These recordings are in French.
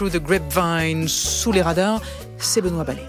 Through the Grapevine, sous les radars, c'est Benoît Ballet.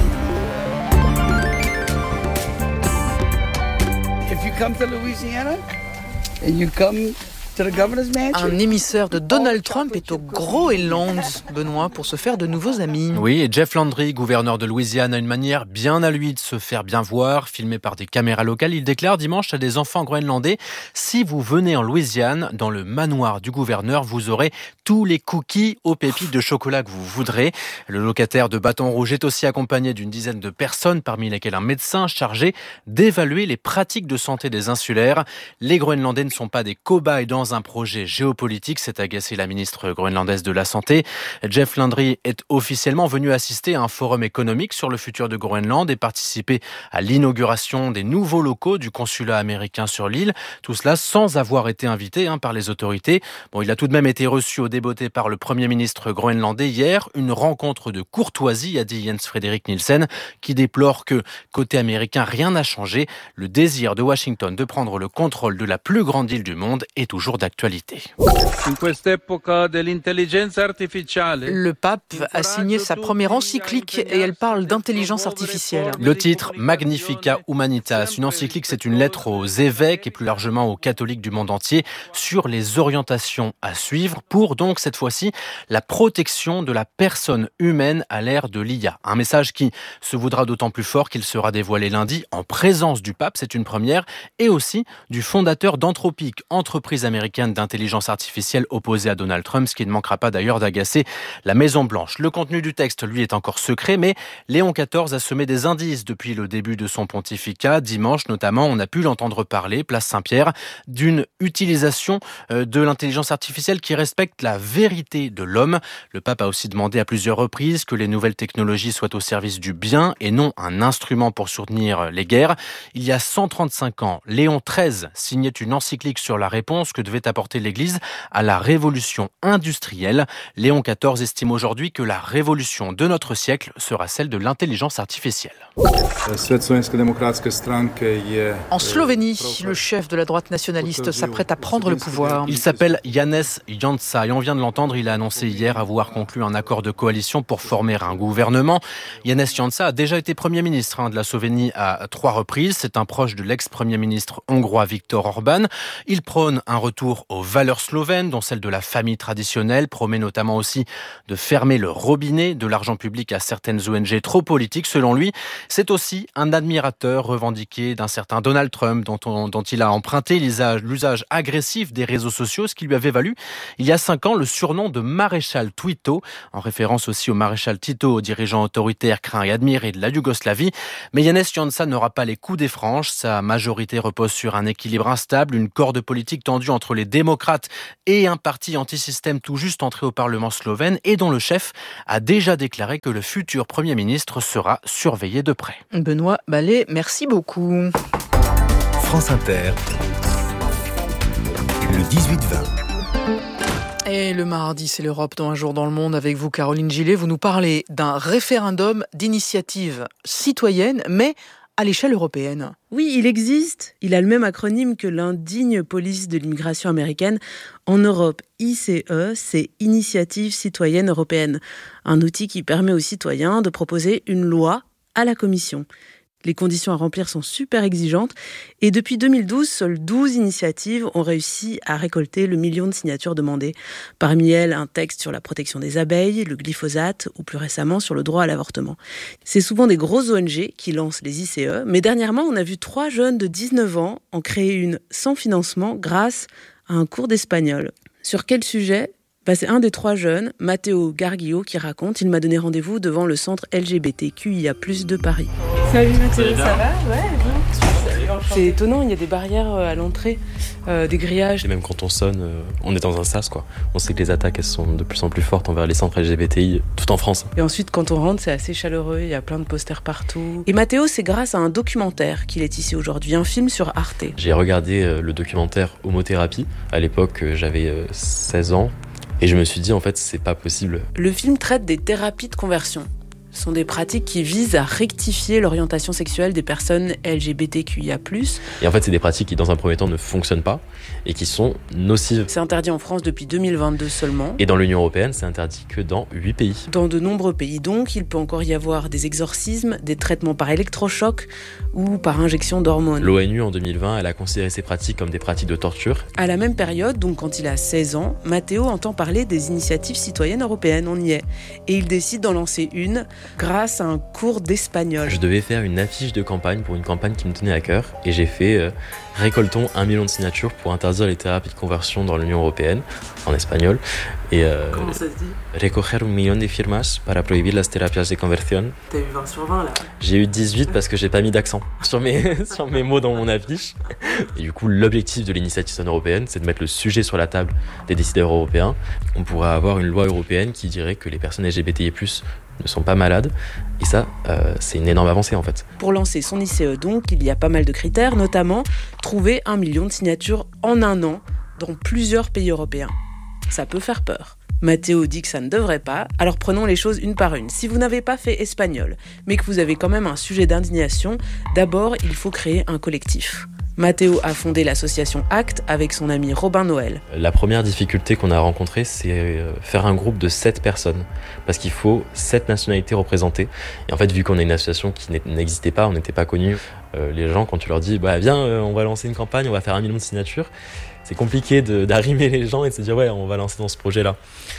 If you come to Louisiana and you come to the governor's mansion. Un émissaire de Donald Trump est au Groenland, Benoît, pour se faire de nouveaux amis. Oui, et Jeff Landry, gouverneur de Louisiane, a une manière bien à lui de se faire bien voir. Filmé par des caméras locales, il déclare dimanche à des enfants groenlandais: si vous venez en Louisiane, dans le manoir du gouverneur, vous aurez tous les cookies aux pépites de chocolat que vous voudrez. Le locataire de Bâton Rouge est aussi accompagné d'une dizaine de personnes, parmi lesquelles un médecin chargé d'évaluer les pratiques de santé des insulaires. Les Groenlandais ne sont pas des cobayes dans un projet géopolitique, s'est agacée la ministre groenlandaise de la Santé. Jeff Landry est officiellement venu assister à un forum économique sur le futur de Groenland et participer à l'inauguration des nouveaux locaux du consulat américain sur l'île. Tout cela sans avoir été invité par les autorités. Il a tout de même été reçu au débeauté par le Premier ministre groenlandais hier. Une rencontre de courtoisie, a dit Jens Frederik Nielsen, qui déplore que, côté américain, rien n'a changé. Le désir de Washington de prendre le contrôle de la plus grande île du monde est toujours d'actualité. Le pape a signé sa première encyclique et elle parle d'intelligence artificielle. Le titre Magnificat Humanitas, une encyclique, c'est une lettre aux évêques et plus largement aux catholiques du monde entier sur les orientations à suivre pour donc cette fois-ci la protection de la personne humaine à l'ère de l'IA. Un message qui se voudra d'autant plus fort qu'il sera dévoilé lundi en présence du pape, c'est une première, et aussi du fondateur d'Anthropic, entreprise américaine d'intelligence artificielle opposée à Donald Trump, ce qui ne manquera pas d'ailleurs d'agacer la Maison-Blanche. Le contenu du texte, lui, est encore secret, mais Léon XIV a semé des indices depuis le début de son pontificat. Dimanche, notamment, on a pu l'entendre parler, place Saint-Pierre, d'une utilisation de l'intelligence artificielle qui respecte la vérité de l'homme. Le pape a aussi demandé à plusieurs reprises que les nouvelles technologies soient au service du bien et non un instrument pour soutenir les guerres. Il y a 135 ans, Léon XIII signait une encyclique sur la réponse que devait apporter l'Église à la révolution industrielle. Léon XIV estime aujourd'hui que la révolution de notre siècle sera celle de l'intelligence artificielle. En Slovénie, le chef de la droite nationaliste s'apprête à prendre le pouvoir. Il s'appelle Janez Janša et on vient de l'entendre, il a annoncé hier avoir conclu un accord de coalition pour former un gouvernement. Janez Janša a déjà été Premier ministre de la Slovénie à 3 reprises. C'est un proche de l'ex-Premier ministre hongrois Viktor Orbán. Il prône un retour aux valeurs slovènes, dont celle de la famille traditionnelle, promet notamment aussi de fermer le robinet de l'argent public à certaines ONG trop politiques. Selon lui, c'est aussi un admirateur revendiqué d'un certain Donald Trump, dont il a emprunté l'usage agressif des réseaux sociaux, ce qui lui avait valu, il y a 5 ans, le surnom de maréchal Tito, en référence aussi au maréchal Tito, dirigeant autoritaire craint et admiré de la Yougoslavie. Mais Janez Janša n'aura pas les coups des franches. Sa majorité repose sur un équilibre instable, une corde politique tendue entre les démocrates et un parti anti-système tout juste entré au Parlement slovène et dont le chef a déjà déclaré que le futur Premier ministre sera surveillé de près. Benoît Ballet, merci beaucoup. France Inter, le 18-20. Et le mardi, c'est l'Europe dans un jour dans le monde. Avec vous, Caroline Gillet, vous nous parlez d'un référendum d'initiative citoyenne, mais à l'échelle européenne. Oui, il existe. Il a le même acronyme que l'indigne police de l'immigration américaine. En Europe, ICE, c'est Initiative citoyenne européenne. Un outil qui permet aux citoyens de proposer une loi à la Commission. Les conditions à remplir sont super exigeantes et depuis 2012, seules 12 initiatives ont réussi à récolter le 1 million de signatures demandées. Parmi elles, un texte sur la protection des abeilles, le glyphosate ou plus récemment sur le droit à l'avortement. C'est souvent des grosses ONG qui lancent les ICE, mais dernièrement, on a vu 3 jeunes de 19 ans en créer une sans financement grâce à un cours d'espagnol. Sur quel sujet ? C'est un des 3 jeunes, Matteo Garguillo, qui raconte. Il m'a donné rendez-vous devant le centre LGBTQIA+ de Paris. Salut Matteo, ça va ? Ouais, bon. C'est étonnant, il y a des barrières à l'entrée, des grillages. Et même quand on sonne, on est dans un sas, quoi. On sait que les attaques, elles sont de plus en plus fortes envers les centres LGBTI, tout en France. Et ensuite, quand on rentre, c'est assez chaleureux, il y a plein de posters partout. Et Matteo, c'est grâce à un documentaire qu'il est ici aujourd'hui, un film sur Arte. J'ai regardé le documentaire Homothérapie. À l'époque, j'avais 16 ans. Et je me suis dit, en fait, c'est pas possible. Le film traite des thérapies de conversion. Ce sont des pratiques qui visent à rectifier l'orientation sexuelle des personnes LGBTQIA+. Et en fait, c'est des pratiques qui, dans un premier temps, ne fonctionnent pas et qui sont nocives. C'est interdit en France depuis 2022 seulement. Et dans l'Union européenne, c'est interdit que dans 8 pays. Dans de nombreux pays donc, il peut encore y avoir des exorcismes, des traitements par électrochoc ou par injection d'hormones. L'ONU, en 2020, elle a considéré ces pratiques comme des pratiques de torture. À la même période, donc quand il a 16 ans, Matteo entend parler des initiatives citoyennes européennes, on y est. Et il décide d'en lancer une grâce à un cours d'espagnol. Je devais faire une affiche de campagne pour une campagne qui me tenait à cœur et j'ai fait récoltons 1 million de signatures pour interdire les thérapies de conversion dans l'Union européenne, en espagnol. Et comment ça se dit? Recoger 1 million de firmas para prohibir las terapias de conversión. T'as eu 20 sur 20 là? J'ai eu 18 parce que j'ai pas mis d'accent sur mes mots dans mon affiche. Et du coup, l'objectif de l'initiative citoyenne européenne, c'est de mettre le sujet sur la table des décideurs européens. On pourrait avoir une loi européenne qui dirait que les personnes LGBTI+, ne sont pas malades. Et ça, c'est une énorme avancée en fait. Pour lancer son ICE donc, il y a pas mal de critères, notamment trouver 1 million de signatures en un an dans plusieurs pays européens. Ça peut faire peur. Matteo dit que ça ne devrait pas, alors prenons les choses une par une. Si vous n'avez pas fait espagnol, mais que vous avez quand même un sujet d'indignation, d'abord, il faut créer un collectif. Matteo a fondé l'association ACT avec son ami Robin Noël. La première difficulté qu'on a rencontrée, c'est faire un groupe de 7 personnes. Parce qu'il faut 7 nationalités représentées. Et en fait, vu qu'on est une association qui n'existait pas, on n'était pas connus, les gens, quand tu leur dis « viens, on va lancer une campagne, on va faire 1 million de signatures », c'est compliqué d'arrimer les gens et de se dire « ouais, on va lancer dans ce projet-là ».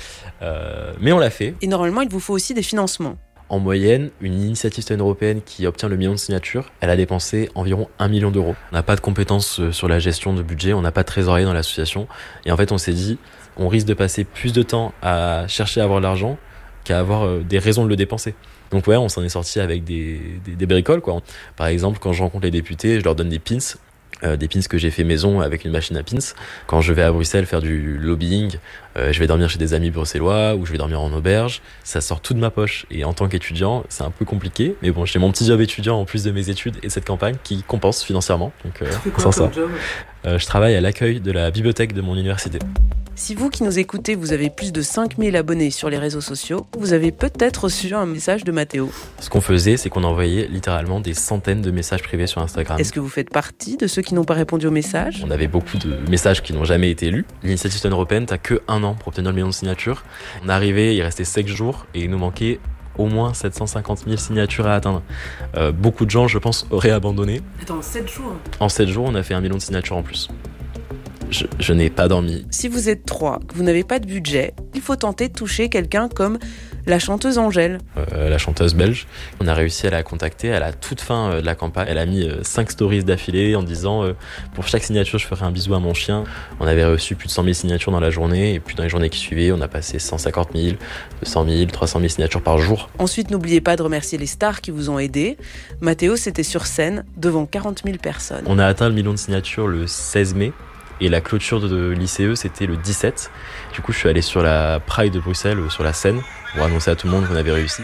Mais on l'a fait. Et normalement, il vous faut aussi des financements. En moyenne, une initiative citoyenne européenne qui obtient le million de signatures, elle a dépensé environ 1 million d'euros. On n'a pas de compétences sur la gestion de budget, on n'a pas de trésorier dans l'association. Et en fait, on s'est dit, on risque de passer plus de temps à chercher à avoir de l'argent qu'à avoir des raisons de le dépenser. Donc ouais, on s'en est sorti avec des bricoles, quoi. Par exemple, quand je rencontre les députés, je leur donne des pins que j'ai fait maison avec une machine à pins. Quand je vais à Bruxelles faire du lobbying, je vais dormir chez des amis bruxellois ou je vais dormir en auberge. Ça sort tout de ma poche. Et en tant qu'étudiant, c'est un peu compliqué. Mais bon, j'ai mon petit job étudiant en plus de mes études et cette campagne qui compense financièrement. Donc, sans ça. Je travaille à l'accueil de la bibliothèque de mon université. Si vous qui nous écoutez, vous avez plus de 5000 abonnés sur les réseaux sociaux, vous avez peut-être reçu un message de Matteo. Ce qu'on faisait, c'est qu'on envoyait littéralement des centaines de messages privés sur Instagram. Est-ce que vous faites partie de ceux qui n'ont pas répondu aux messages? On avait beaucoup de messages qui n'ont jamais été lus. L'initiative citoyenne européenne, t'as que 1 an pour obtenir le million de signatures. On arrivait, il restait 5 jours et il nous manquait au moins 750 000 signatures à atteindre. Beaucoup de gens, je pense, auraient abandonné. Attends, 7 jours? En 7 jours, on a fait 1 million de signatures en plus. Je n'ai pas dormi. Si vous êtes 3, que vous n'avez pas de budget, il faut tenter de toucher quelqu'un comme la chanteuse Angèle. La chanteuse belge, on a réussi à la contacter à la toute fin de la campagne. Elle a mis 5 stories d'affilée en disant pour chaque signature, je ferai un bisou à mon chien. On avait reçu plus de 100 000 signatures dans la journée et puis dans les journées qui suivaient, on a passé 150 000, 200 000, 300 000 signatures par jour. Ensuite, n'oubliez pas de remercier les stars qui vous ont aidé. Matteo, c'était sur scène devant 40 000 personnes. On a atteint le million de signatures le 16 mai. Et la clôture de l'ICE, c'était le 17. Du coup, je suis allé sur la Pride de Bruxelles, sur la scène, pour annoncer à tout le monde qu'on avait réussi.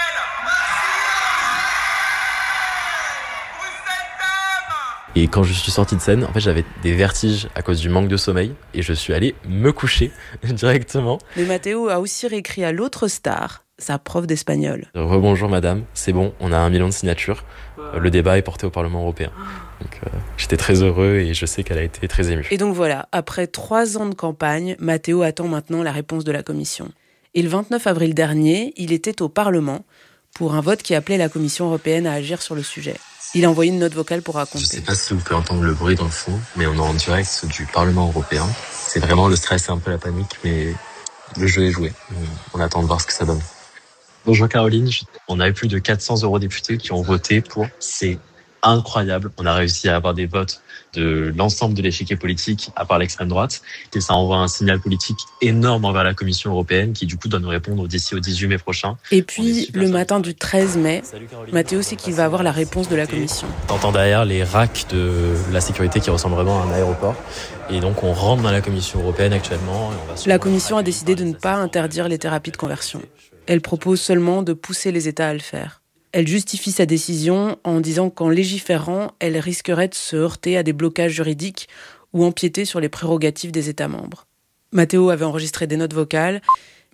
Et quand je suis sorti de scène, en fait, j'avais des vertiges à cause du manque de sommeil. Et je suis allé me coucher directement. Mais Matteo a aussi réécrit à l'autre star, sa prof d'espagnol. Rebonjour madame, c'est bon, on a 1 million de signatures. Le débat est porté au Parlement européen. Donc, j'étais très heureux et je sais qu'elle a été très émue. Et donc voilà, après 3 ans de campagne, Matteo attend maintenant la réponse de la Commission. Et le 29 avril dernier, il était au Parlement pour un vote qui appelait la Commission européenne à agir sur le sujet. Il a envoyé une note vocale pour raconter. Je ne sais pas si vous pouvez entendre le bruit dans le fond, mais on est en direct du Parlement européen. C'est vraiment le stress et un peu la panique, mais le jeu est joué. On attend de voir ce que ça donne. Bonjour Caroline, on a eu plus de 400 eurodéputés qui ont voté pour. C'est incroyable. On a réussi à avoir des votes de l'ensemble de l'échiquier politique, à part l'extrême droite. Et ça envoie un signal politique énorme envers la Commission européenne qui, du coup, doit nous répondre d'ici au 18 mai prochain. Et puis, le matin du 13 mai, Matteo sait qu'il va avoir la réponse de la Commission. T'entends derrière les racks de la sécurité qui ressemblent vraiment à un aéroport. Et donc, on rentre dans la Commission européenne actuellement. La Commission a décidé de ne pas interdire les thérapies de conversion. Elle propose seulement de pousser les États à le faire. Elle justifie sa décision en disant qu'en légiférant, elle risquerait de se heurter à des blocages juridiques ou empiéter sur les prérogatives des États membres. Matteo avait enregistré des notes vocales,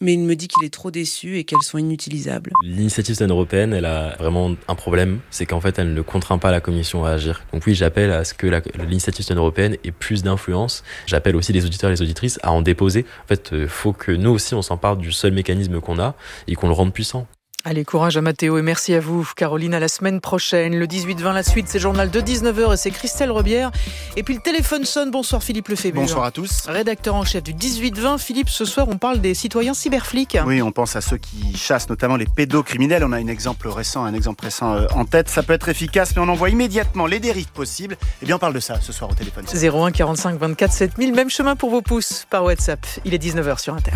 mais il me dit qu'il est trop déçu et qu'elles sont inutilisables. L'initiative citoyenne européenne, elle a vraiment un problème, c'est qu'en fait, elle ne contraint pas la Commission à agir. Donc oui, j'appelle à ce que l'initiative citoyenne européenne ait plus d'influence. J'appelle aussi les auditeurs et les auditrices à en déposer. En fait, il faut que nous aussi, on s'empare du seul mécanisme qu'on a et qu'on le rende puissant. Allez, courage à Mathéo et merci à vous, Caroline, à la semaine prochaine. Le 18-20, la suite, c'est le journal de 19h et c'est Christelle Rebière. Et puis le téléphone sonne. Bonsoir Philippe Lefébure. Bonsoir à tous. Rédacteur en chef du 18-20. Philippe, ce soir, on parle des citoyens cyberflics. Oui, on pense à ceux qui chassent notamment les pédocriminels. On a un exemple récent en tête. Ça peut être efficace, mais on en voit immédiatement les dérives possibles. Eh bien, on parle de ça ce soir au téléphone. 01 45 24 7000. Même chemin pour vos pouces par WhatsApp. Il est 19h sur Inter.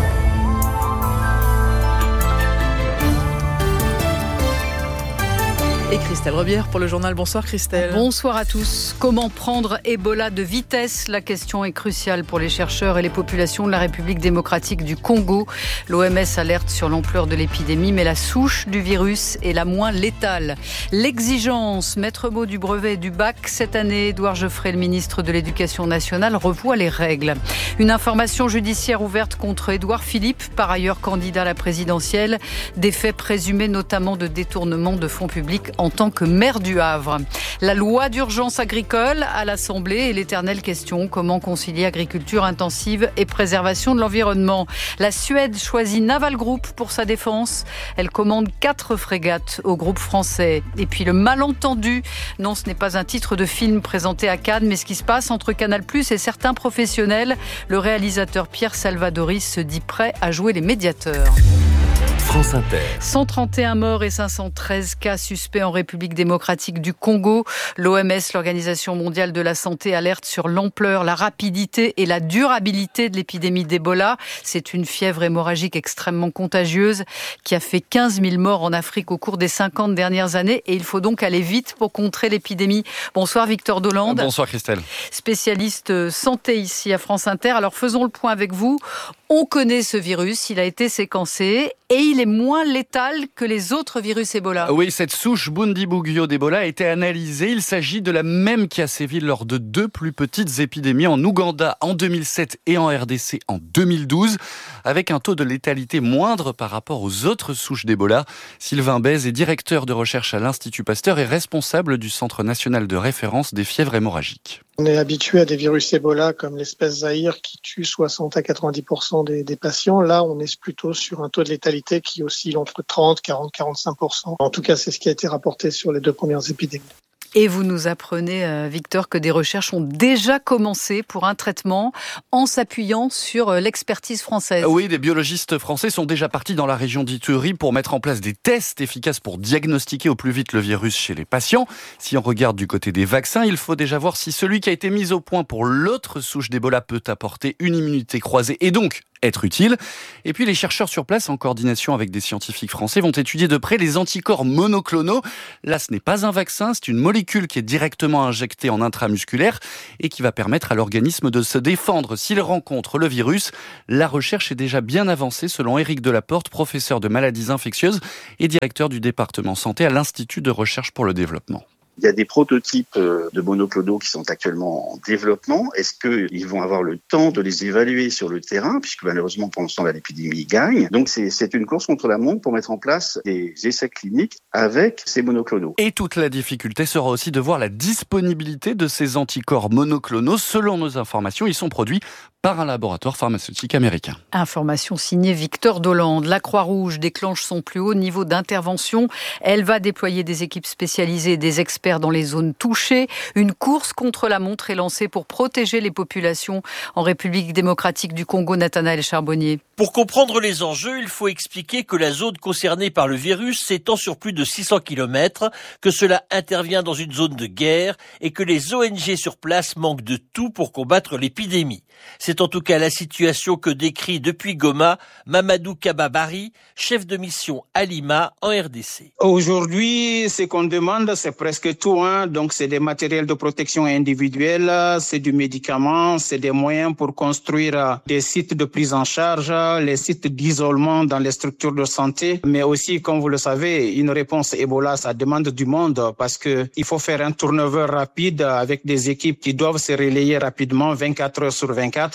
Et Christelle Rebière pour le journal. Bonsoir Christelle. Bonsoir à tous. Comment prendre Ebola de vitesse ? La question est cruciale pour les chercheurs et les populations de la République démocratique du Congo. L'OMS alerte sur l'ampleur de l'épidémie, mais la souche du virus est la moins létale. L'exigence, maître mot du brevet et du bac. Cette année, Édouard Geoffrey, le ministre de l'Éducation nationale, revoit les règles. Une information judiciaire ouverte contre Édouard Philippe, par ailleurs candidat à la présidentielle. Des faits présumés notamment de détournement de fonds publics en tant que maire du Havre. La loi d'urgence agricole à l'Assemblée et l'éternelle question, comment concilier agriculture intensive et préservation de l'environnement. La Suède choisit Naval Group pour sa défense. Elle commande 4 frégates au groupe français. Et puis le malentendu. Non, ce n'est pas un titre de film présenté à Cannes, mais ce qui se passe entre Canal+ et certains professionnels. Le réalisateur Pierre Salvadoris se dit prêt à jouer les médiateurs. France Inter. 131 morts et 513 cas suspects en République démocratique du Congo. L'OMS, l'Organisation mondiale de la santé, alerte sur l'ampleur, la rapidité et la durabilité de l'épidémie d'Ebola. C'est une fièvre hémorragique extrêmement contagieuse qui a fait 15 000 morts en Afrique au cours des 50 dernières années. Et il faut donc aller vite pour contrer l'épidémie. Bonsoir Victor Dolande. Bonsoir Christelle. Spécialiste santé ici à France Inter. Alors faisons le point avec vous. On connaît ce virus, il a été séquencé et il est moins létal que les autres virus Ebola. Oui, cette souche Bundibugyo d'Ebola a été analysée. Il s'agit de la même qui a sévi lors de 2 plus petites épidémies en Ouganda en 2007 et en RDC en 2012, avec un taux de létalité moindre par rapport aux autres souches d'Ebola. Sylvain Bèze est directeur de recherche à l'Institut Pasteur et responsable du Centre national de référence des fièvres hémorragiques. On est habitué à des virus Ebola comme l'espèce Zaïre qui tue 60 à 90% des patients. Là, on est plutôt sur un taux de létalité qui oscille entre 30, 40, 45%. En tout cas, c'est ce qui a été rapporté sur les 2 premières épidémies. Et vous nous apprenez, Victor, que des recherches ont déjà commencé pour un traitement en s'appuyant sur l'expertise française. Oui, des biologistes français sont déjà partis dans la région d'Ituri pour mettre en place des tests efficaces pour diagnostiquer au plus vite le virus chez les patients. Si on regarde du côté des vaccins, il faut déjà voir si celui qui a été mis au point pour l'autre souche d'Ebola peut apporter une immunité croisée et donc être utile. Et puis les chercheurs sur place, en coordination avec des scientifiques français, vont étudier de près les anticorps monoclonaux. Là, ce n'est pas un vaccin, c'est une molécule qui est directement injectée en intramusculaire et qui va permettre à l'organisme de se défendre s'il rencontre le virus. La recherche est déjà bien avancée selon Éric Delaporte, professeur de maladies infectieuses et directeur du département santé à l'Institut de recherche pour le développement. Il y a des prototypes de monoclonaux qui sont actuellement en développement. Est-ce qu'ils vont avoir le temps de les évaluer sur le terrain, puisque malheureusement pour l'instant l'épidémie gagne. Donc c'est une course contre la montre pour mettre en place des essais cliniques avec ces monoclonaux. Et toute la difficulté sera aussi de voir la disponibilité de ces anticorps monoclonaux. Selon nos informations, ils sont produits par un laboratoire pharmaceutique américain. Information signée Victor Dolande. La Croix-Rouge déclenche son plus haut niveau d'intervention. Elle va déployer des équipes spécialisées et des experts dans les zones touchées. Une course contre la montre est lancée pour protéger les populations en République démocratique du Congo. Nathanaël Charbonnier. Pour comprendre les enjeux, il faut expliquer que la zone concernée par le virus s'étend sur plus de 600 km, que cela intervient dans une zone de guerre et que les ONG sur place manquent de tout pour combattre l'épidémie. C'est en tout cas la situation que décrit depuis Goma Mamadou Kababari, chef de mission à Lima en RDC. Aujourd'hui, ce qu'on demande, c'est presque tout. Donc, c'est des matériels de protection individuelle, c'est du médicament, c'est des moyens pour construire des sites de prise en charge, les sites d'isolement dans les structures de santé. Mais aussi, comme vous le savez, une réponse Ebola, ça demande du monde parce que il faut faire un turnover rapide avec des équipes qui doivent se relayer rapidement 24 heures sur 24.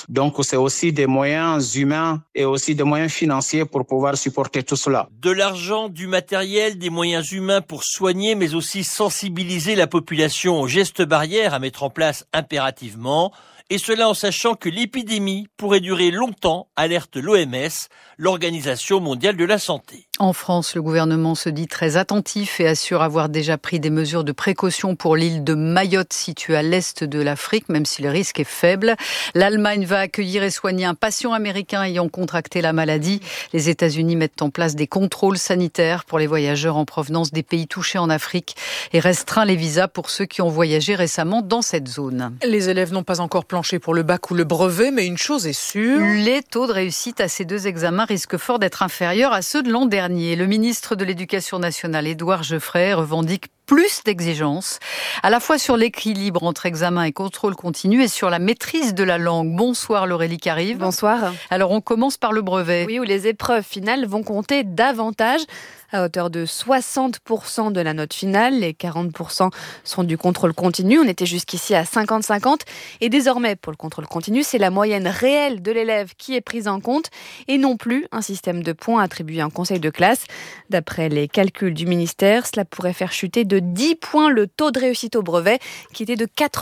Donc c'est aussi des moyens humains et aussi des moyens financiers pour pouvoir supporter tout cela. De l'argent, du matériel, des moyens humains pour soigner, mais aussi sensibiliser la population aux gestes barrières à mettre en place impérativement. Et cela en sachant que l'épidémie pourrait durer longtemps, alerte l'OMS, l'Organisation mondiale de la santé. En France, le gouvernement se dit très attentif et assure avoir déjà pris des mesures de précaution pour l'île de Mayotte située à l'est de l'Afrique, même si le risque est faible. L'Allemagne va accueillir et soigner un patient américain ayant contracté la maladie. Les États-Unis mettent en place des contrôles sanitaires pour les voyageurs en provenance des pays touchés en Afrique et restreint les visas pour ceux qui ont voyagé récemment dans cette zone. Les élèves n'ont pas encore planché pour le bac ou le brevet, mais une chose est sûre. Les taux de réussite à ces deux examens risquent fort d'être inférieurs à ceux de l'an dernier. Le ministre de l'Éducation nationale, Édouard Geoffrey, revendique plus d'exigences, à la fois sur l'équilibre entre examen et contrôle continu et sur la maîtrise de la langue. Bonsoir Laurélie Carive. Bonsoir. Alors on commence par le brevet. Oui, où les épreuves finales vont compter davantage, à hauteur de 60% de la note finale. Les 40% sont du contrôle continu. On était jusqu'ici à 50-50. Et désormais, pour le contrôle continu, c'est la moyenne réelle de l'élève qui est prise en compte et non plus un système de points attribué à un conseil de classe. D'après les calculs du ministère, cela pourrait faire chuter de 10 points le taux de réussite au brevet, qui était de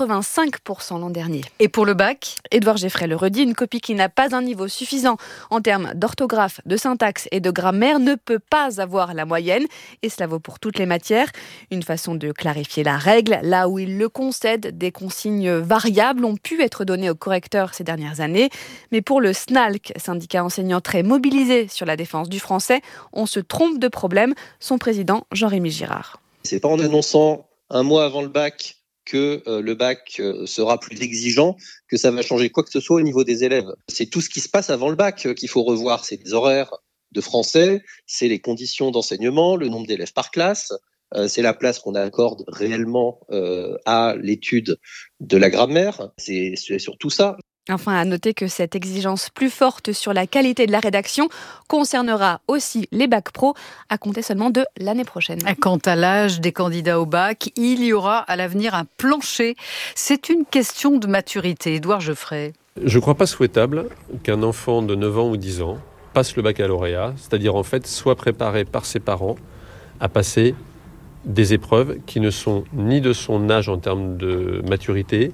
85% l'an dernier. Et pour le bac, Édouard Geoffrey le redit, une copie qui n'a pas un niveau suffisant en termes d'orthographe, de syntaxe et de grammaire ne peut pas avoir la moyenne, et cela vaut pour toutes les matières. Une façon de clarifier la règle, là où il le concède, des consignes variables ont pu être données aux correcteurs ces dernières années, mais pour le SNALC, syndicat enseignant très mobilisé sur la défense du français, on se trompe de problème. Son président, Jean-Rémy Girard. C'est pas en annonçant un mois avant le bac que le bac sera plus exigeant que ça va changer quoi que ce soit au niveau des élèves. C'est tout ce qui se passe avant le bac qu'il faut revoir. C'est les horaires de français, c'est les conditions d'enseignement, le nombre d'élèves par classe, c'est la place qu'on accorde réellement à l'étude de la grammaire. C'est surtout ça. Enfin, à noter que cette exigence plus forte sur la qualité de la rédaction concernera aussi les bacs pro à compter seulement de l'année prochaine. Quant à l'âge des candidats au bac, il y aura à l'avenir un plancher. C'est une question de maturité. Édouard Geoffrey. Je ne crois pas souhaitable qu'un enfant de 9 ans ou 10 ans passe le baccalauréat, c'est-à-dire en fait soit préparé par ses parents à passer des épreuves qui ne sont ni de son âge en termes de maturité,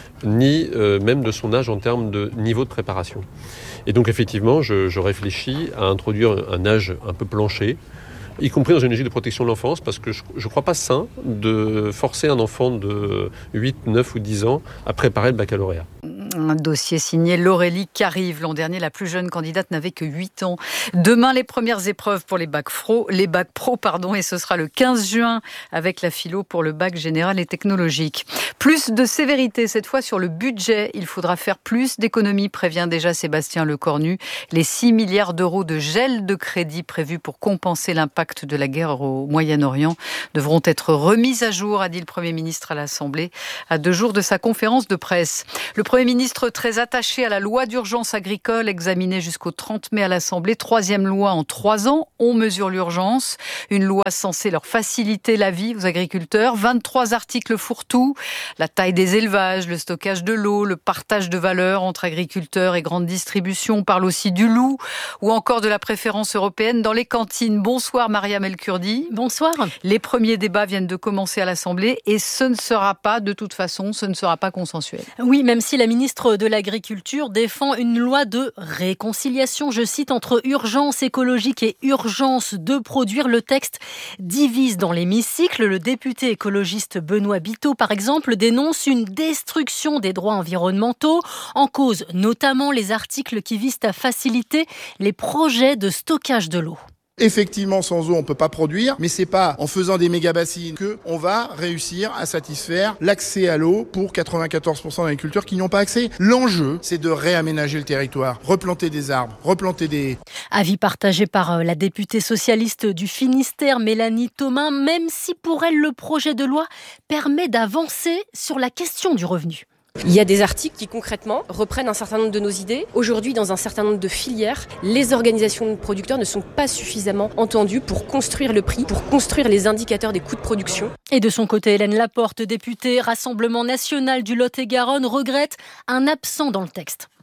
ni même de son âge en termes de niveau de préparation. Et donc effectivement, je réfléchis à introduire un âge un peu plancher, y compris dans une logique de protection de l'enfance, parce que je ne crois pas sain de forcer un enfant de 8, 9 ou 10 ans à préparer le baccalauréat. Un dossier signé Laurélie Carive. L'an dernier, la plus jeune candidate n'avait que 8 ans. Demain, les premières épreuves pour les bacs pro, et ce sera le 15 juin avec la philo pour le bac général et technologique. Plus de sévérité, cette fois sur le budget. Il faudra faire plus d'économies, prévient déjà Sébastien Lecornu. Les 6 milliards d'euros de gel de crédit prévus pour compenser l'impact de la guerre au Moyen-Orient devront être remis à jour, a dit le Premier ministre à l'Assemblée, à 2 jours de sa conférence de presse. Le Premier ministre très attaché à la loi d'urgence agricole examinée jusqu'au 30 mai à l'Assemblée. 3e loi en 3 ans. On mesure l'urgence. Une loi censée leur faciliter la vie aux agriculteurs. 23 articles fourre-tout. La taille des élevages, le stockage de l'eau, le partage de valeur entre agriculteurs et grande distribution. On parle aussi du loup ou encore de la préférence européenne dans les cantines. Bonsoir Mariam El Kurdi. Bonsoir. Les premiers débats viennent de commencer à l'Assemblée et ce ne sera pas, de toute façon, ce ne sera pas consensuel. Oui, même si la ministre de l'Agriculture défend une loi de réconciliation, je cite, entre urgence écologique et urgence de produire. Le texte divise dans l'hémicycle. Le député écologiste Benoît Biteau, par exemple, dénonce une destruction des droits environnementaux, en cause notamment les articles qui visent à faciliter les projets de stockage de l'eau. Effectivement, sans eau, on peut pas produire, mais c'est pas en faisant des méga-bassines qu'on va réussir à satisfaire l'accès à l'eau pour 94% d'agriculteurs qui n'y ont pas accès. L'enjeu, c'est de réaménager le territoire, replanter des arbres, replanter des... Avis partagé par la députée socialiste du Finistère, Mélanie Thomas, même si pour elle, le projet de loi permet d'avancer sur la question du revenu. Il y a des articles qui concrètement reprennent un certain nombre de nos idées. Aujourd'hui, dans un certain nombre de filières, les organisations de producteurs ne sont pas suffisamment entendues pour construire le prix, pour construire les indicateurs des coûts de production. Et de son côté, Hélène Laporte, députée Rassemblement National du Lot-et-Garonne, regrette un absent dans le texte.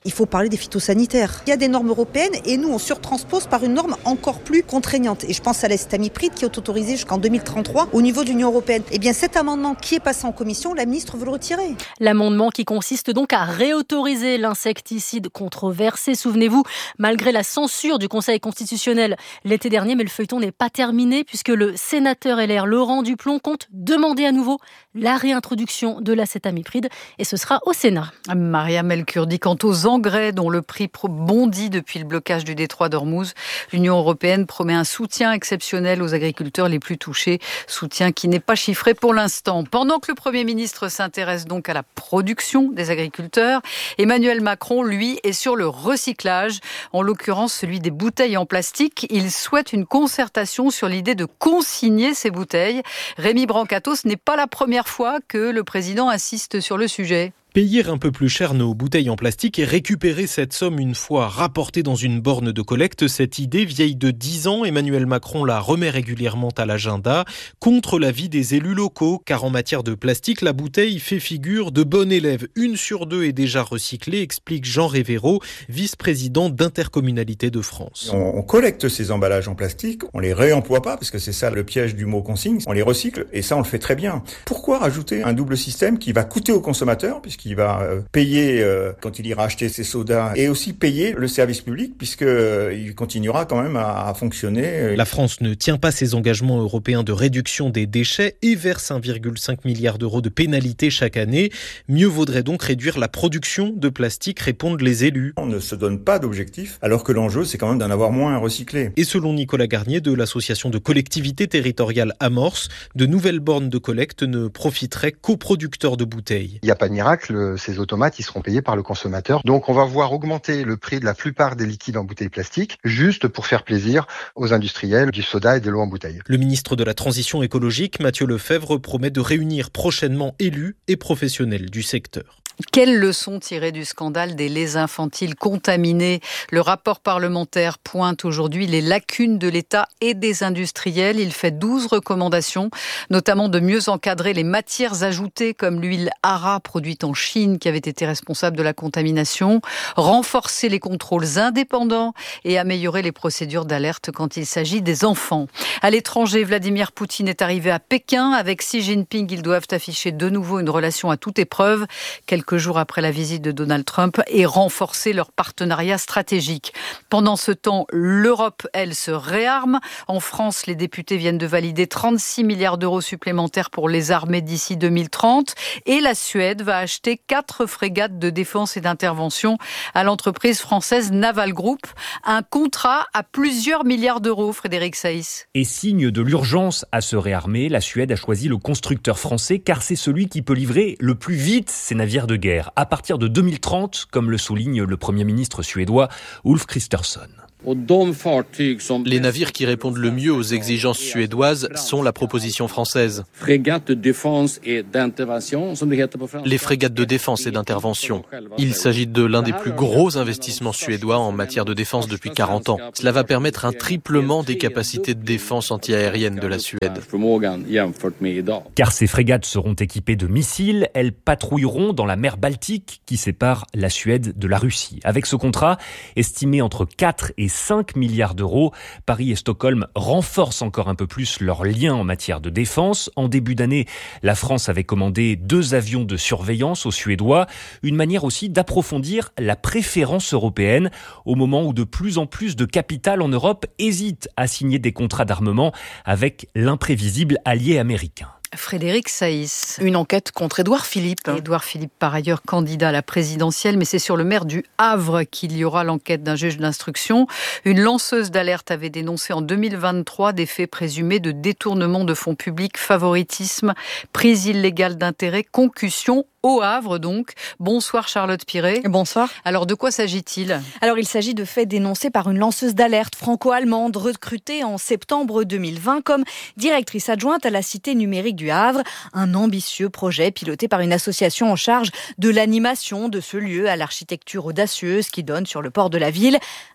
il faut parler des phytosanitaires. Il y a des normes européennes et nous, on surtranspose par une norme encore plus contraignante. Et je pense à l'acétamipride qui est autorisé jusqu'en 2033 au niveau de l'Union européenne. Eh bien, cet amendement qui est passé en commission, la ministre veut le retirer. L'amendement qui consiste donc à réautoriser l'insecticide controversé. Souvenez-vous, malgré la censure du Conseil constitutionnel l'été dernier, mais le feuilleton n'est pas terminé puisque le sénateur LR Laurent Duplon compte demander à nouveau la réintroduction de l'acétamipride et ce sera au Sénat. Maria Melkurdi, quant aux engrais dont le prix bondit depuis le blocage du détroit d'Ormuz, l'Union européenne promet un soutien exceptionnel aux agriculteurs les plus touchés, soutien qui n'est pas chiffré pour l'instant. Pendant que le Premier ministre s'intéresse donc à la production des agriculteurs, Emmanuel Macron, lui, est sur le recyclage, en l'occurrence celui des bouteilles en plastique. Il souhaite une concertation sur l'idée de consigner ces bouteilles. Rémi Brancato, ce n'est pas la première fois que le président insiste sur le sujet. Payer un peu plus cher nos bouteilles en plastique et récupérer cette somme une fois rapportée dans une borne de collecte, cette idée vieille de 10 ans, Emmanuel Macron la remet régulièrement à l'agenda, contre l'avis des élus locaux, car en matière de plastique, la bouteille fait figure de bon élève. 1 sur 2 est déjà recyclée, explique Jean Révéraud, vice-président d'Intercommunalité de France. On collecte ces emballages en plastique, on les réemploie pas, parce que c'est ça le piège du mot consigne, on les recycle, et ça on le fait très bien. Pourquoi rajouter un double système qui va coûter au consommateur, puisqu'il va payer quand il ira acheter ses sodas et aussi payer le service public puisqu'il continuera quand même à fonctionner. La France ne tient pas ses engagements européens de réduction des déchets et verse 1,5 milliard d'euros de pénalités chaque année. Mieux vaudrait donc réduire la production de plastique, répondent les élus. On ne se donne pas d'objectif alors que l'enjeu c'est quand même d'en avoir moins à recycler. Et selon Nicolas Garnier de l'association de collectivités territoriales Amorce, de nouvelles bornes de collecte ne profiteraient qu'aux producteurs de bouteilles. Il n'y a pas de miracle. Ces automates, ils seront payés par le consommateur. Donc, on va voir augmenter le prix de la plupart des liquides en bouteilles plastiques, juste pour faire plaisir aux industriels du soda et de l'eau en bouteille. Le ministre de la Transition écologique, Matthieu Lefebvre, promet de réunir prochainement élus et professionnels du secteur. Quelles leçons tirées du scandale des laits infantiles contaminés ? Le rapport parlementaire pointe aujourd'hui les lacunes de l'État et des industriels. Il fait 12 recommandations, notamment de mieux encadrer les matières ajoutées comme l'huile Ara produite en Chine qui avait été responsable de la contamination, renforcer les contrôles indépendants et améliorer les procédures d'alerte quand il s'agit des enfants. À l'étranger, Vladimir Poutine est arrivé à Pékin. Avec Xi Jinping, ils doivent afficher de nouveau une relation à toute épreuve, quelques jours après la visite de Donald Trump, et renforcer leur partenariat stratégique. Pendant ce temps, l'Europe, elle, se réarme. En France, les députés viennent de valider 36 milliards d'euros supplémentaires pour les armées d'ici 2030. Et la Suède va acheter 4 frégates de défense et d'intervention à l'entreprise française Naval Group. Un contrat à plusieurs milliards d'euros, Frédéric Saïs. Et signe de l'urgence à se réarmer, la Suède a choisi le constructeur français car c'est celui qui peut livrer le plus vite ses navires de guerre, à partir de 2030, comme le souligne le Premier ministre suédois Ulf Kristersson. Les navires qui répondent le mieux aux exigences suédoises sont la proposition française. Les frégates de défense et d'intervention. Il s'agit de l'un des plus gros investissements suédois en matière de défense depuis 40 ans. Cela va permettre un triplement des capacités de défense antiaérienne de la Suède. Car ces frégates seront équipées de missiles, elles patrouilleront dans la mer Baltique qui sépare la Suède de la Russie. Avec ce contrat, estimé entre 4 et 5 milliards d'euros, Paris et Stockholm renforcent encore un peu plus leurs liens en matière de défense. En début d'année, la France avait commandé 2 avions de surveillance aux Suédois, une manière aussi d'approfondir la préférence européenne au moment où de plus en plus de capitales en Europe hésitent à signer des contrats d'armement avec l'imprévisible allié américain. Frédéric Saïs. Une enquête contre Édouard Philippe. Édouard Philippe, par ailleurs candidat à la présidentielle, mais c'est sur le maire du Havre qu'il y aura l'enquête d'un juge d'instruction. Une lanceuse d'alerte avait dénoncé en 2023 des faits présumés de détournement de fonds publics, favoritisme, prise illégale d'intérêt, concussion au Havre donc. Bonsoir Charlotte Piré. Bonsoir. Alors de quoi s'agit-il ? Alors il s'agit de faits dénoncés par une lanceuse d'alerte franco-allemande recrutée en septembre 2020 comme directrice adjointe à la cité numérique du Havre. Un ambitieux projet piloté par une association en charge de l'animation de ce lieu à l'architecture audacieuse qui donne sur le port de la ville.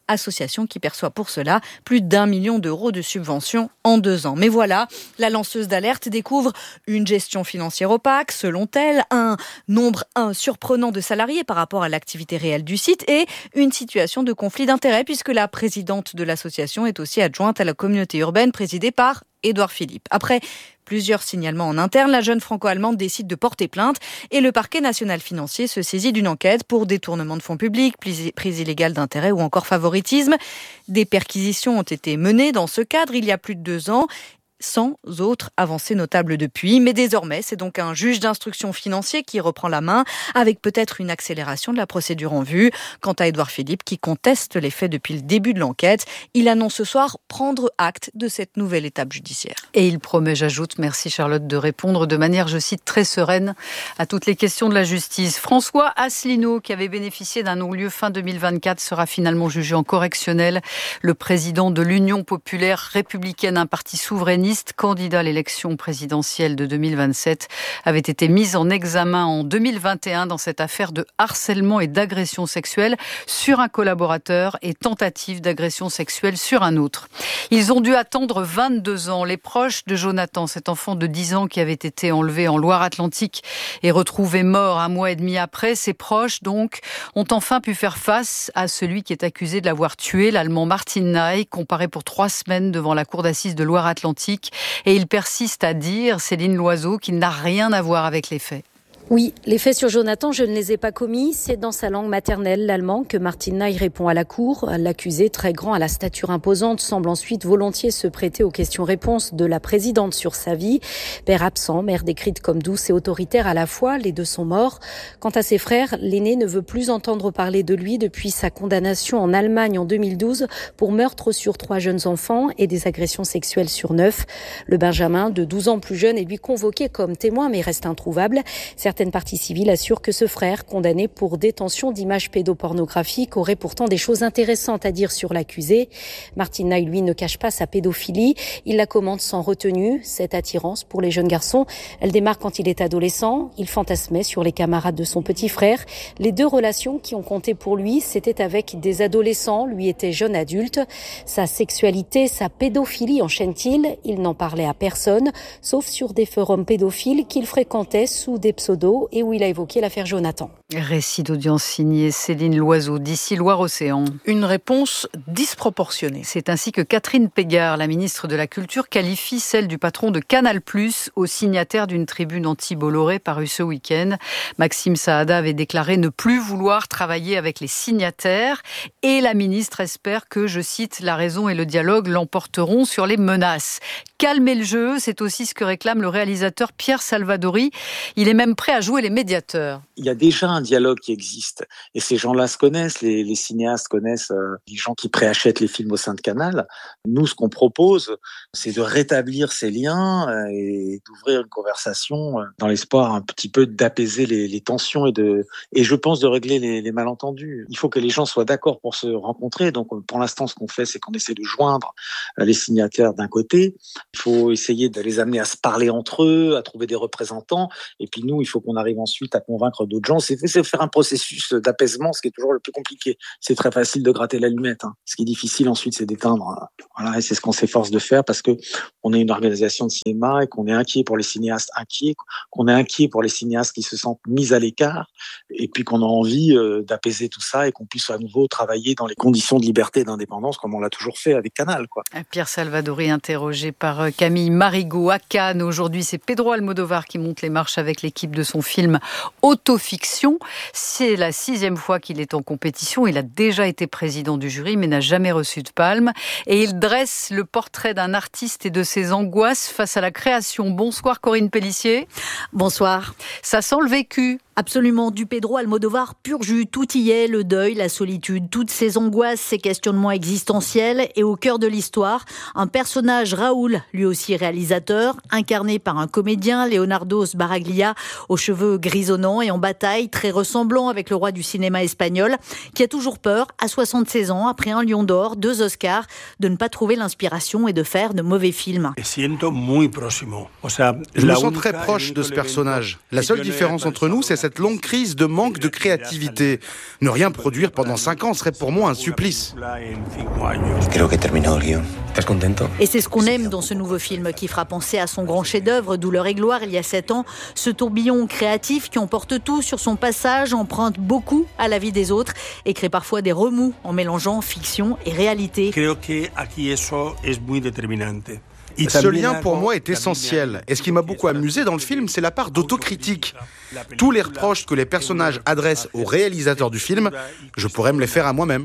association qui perçoit pour cela plus d'1 million d'euros de subventions en 2 ans. Mais voilà, la lanceuse d'alerte découvre une gestion financière opaque, selon elle, un nombre surprenant de salariés par rapport à l'activité réelle du site et une situation de conflit d'intérêts puisque la présidente de l'association est aussi adjointe à la communauté urbaine présidée par Édouard Philippe. Après plusieurs signalements en interne, la jeune franco-allemande décide de porter plainte et le parquet national financier se saisit d'une enquête pour détournement de fonds publics, prise illégale d'intérêt ou encore favoritisme. Des perquisitions ont été menées dans ce cadre il y a plus de 2 ans. Sans autres avancées notables depuis. Mais désormais, c'est donc un juge d'instruction financier qui reprend la main, avec peut-être une accélération de la procédure en vue. Quant à Édouard Philippe, qui conteste les faits depuis le début de l'enquête, il annonce ce soir prendre acte de cette nouvelle étape judiciaire. Et il promet, j'ajoute, merci Charlotte, de répondre de manière, je cite, très sereine à toutes les questions de la justice. François Asselineau, qui avait bénéficié d'un non-lieu fin 2024, sera finalement jugé en correctionnel. Le président de l'Union populaire républicaine, un parti souverainiste, candidat à l'élection présidentielle de 2027, avait été mis en examen en 2021 dans cette affaire de harcèlement et d'agression sexuelle sur un collaborateur et tentative d'agression sexuelle sur un autre. Ils ont dû attendre 22 ans. Les proches de Jonathan, cet enfant de 10 ans qui avait été enlevé en Loire-Atlantique et retrouvé mort 1 mois et demi après, ses proches donc ont enfin pu faire face à celui qui est accusé de l'avoir tué, l'Allemand Martin Ney, comparé pour 3 semaines devant la cour d'assises de Loire-Atlantique. Et il persiste à dire, Céline Loiseau, qu'il n'a rien à voir avec les faits. Oui, les faits sur Jonathan, je ne les ai pas commis. C'est dans sa langue maternelle, l'allemand, que Martin Ney répond à la cour. L'accusé, très grand, à la stature imposante, semble ensuite volontiers se prêter aux questions-réponses de la présidente sur sa vie. Père absent, mère décrite comme douce et autoritaire à la fois, les 2 sont morts. Quant à ses frères, l'aîné ne veut plus entendre parler de lui depuis sa condamnation en Allemagne en 2012 pour meurtre sur 3 jeunes enfants et des agressions sexuelles sur 9. Le Benjamin, de 12 ans plus jeune, est lui convoqué comme témoin mais reste introuvable. Certaines parties civiles assurent que ce frère, condamné pour détention d'images pédopornographiques, aurait pourtant des choses intéressantes à dire sur l'accusé. Martin Ney, lui, ne cache pas sa pédophilie. Il la commente sans retenue. Cette attirance pour les jeunes garçons, elle démarre quand il est adolescent. Il fantasmait sur les camarades de son petit frère. Les 2 relations qui ont compté pour lui, c'était avec des adolescents. Lui était jeune adulte. Sa sexualité, sa pédophilie, enchaîne-t-il. Il n'en parlait à personne, sauf sur des forums pédophiles qu'il fréquentait sous des pseudos et où il a évoqué l'affaire Jonathan. Récit d'audience signé Céline Loiseau, d'ici Loire-Océan. Une réponse disproportionnée. C'est ainsi que Catherine Pégard, la ministre de la Culture, qualifie celle du patron de Canal+, au signataire d'une tribune anti-Bolloré parue ce week-end. Maxime Saada avait déclaré ne plus vouloir travailler avec les signataires et la ministre espère que, je cite, la raison et le dialogue l'emporteront sur les menaces. Calmer le jeu, c'est aussi ce que réclame le réalisateur Pierre Salvadori. Il est même prêt à jouer les médiateurs. Il y a déjà un dialogue qui existe et ces gens-là se connaissent, les cinéastes connaissent les gens qui préachètent les films au sein de Canal. Nous, ce qu'on propose, c'est de rétablir ces liens et d'ouvrir une conversation dans l'espoir un petit peu d'apaiser les tensions et je pense de régler les malentendus. Il faut que les gens soient d'accord pour se rencontrer. Donc pour l'instant, ce qu'on fait, c'est qu'on essaie de joindre les signataires d'un côté. Il faut essayer de les amener à se parler entre eux, à trouver des représentants. Et puis nous, il faut qu'on arrive ensuite à convaincre d'autres gens. C'est faire un processus d'apaisement, ce qui est toujours le plus compliqué. C'est très facile de gratter l'allumette. Ce qui est difficile ensuite, c'est d'éteindre. Voilà, et c'est ce qu'on s'efforce de faire parce que on est une organisation de cinéma et qu'on est inquiet pour les cinéastes inquiets, qu'on est inquiet pour les cinéastes qui se sentent mis à l'écart, et puis qu'on a envie d'apaiser tout ça et qu'on puisse à nouveau travailler dans les conditions de liberté et d'indépendance comme on l'a toujours fait avec Canal, quoi. Pierre Salvadori, interrogé par Camille Marigot à Cannes. Aujourd'hui, c'est Pedro Almodovar qui monte les marches avec l'équipe de son film Autofiction. C'est la 6e fois qu'il est en compétition. Il a déjà été président du jury, mais n'a jamais reçu de palme. Et il dresse le portrait d'un artiste et de ses angoisses face à la création. Bonsoir Corinne Pellissier. Bonsoir. Ça sent le vécu. Absolument, du Pedro Almodovar pur jus, tout y est, le deuil, la solitude, toutes ces angoisses, ces questionnements existentiels et au cœur de l'histoire, un personnage, Raoul, lui aussi réalisateur, incarné par un comédien, Leonardo Sbaraglia, aux cheveux grisonnants et en bataille, très ressemblant avec le roi du cinéma espagnol, qui a toujours peur, à 76 ans, après un Lion d'Or, 2 Oscars, de ne pas trouver l'inspiration et de faire de mauvais films. Je me sens très proche de ce personnage. La seule différence entre nous, c'est cette longue crise de manque de créativité. Ne rien produire pendant 5 ans serait pour moi un supplice. Et c'est ce qu'on aime dans ce nouveau film qui fera penser à son grand chef-d'œuvre Douleur et gloire il y a 7 ans. Ce tourbillon créatif qui emporte tout sur son passage emprunte beaucoup à la vie des autres et crée parfois des remous en mélangeant fiction et réalité. Ce lien pour moi est essentiel. Et ce qui m'a beaucoup amusé dans le film, c'est la part d'autocritique. Tous les reproches que les personnages adressent au réalisateur du film, je pourrais me les faire à moi-même.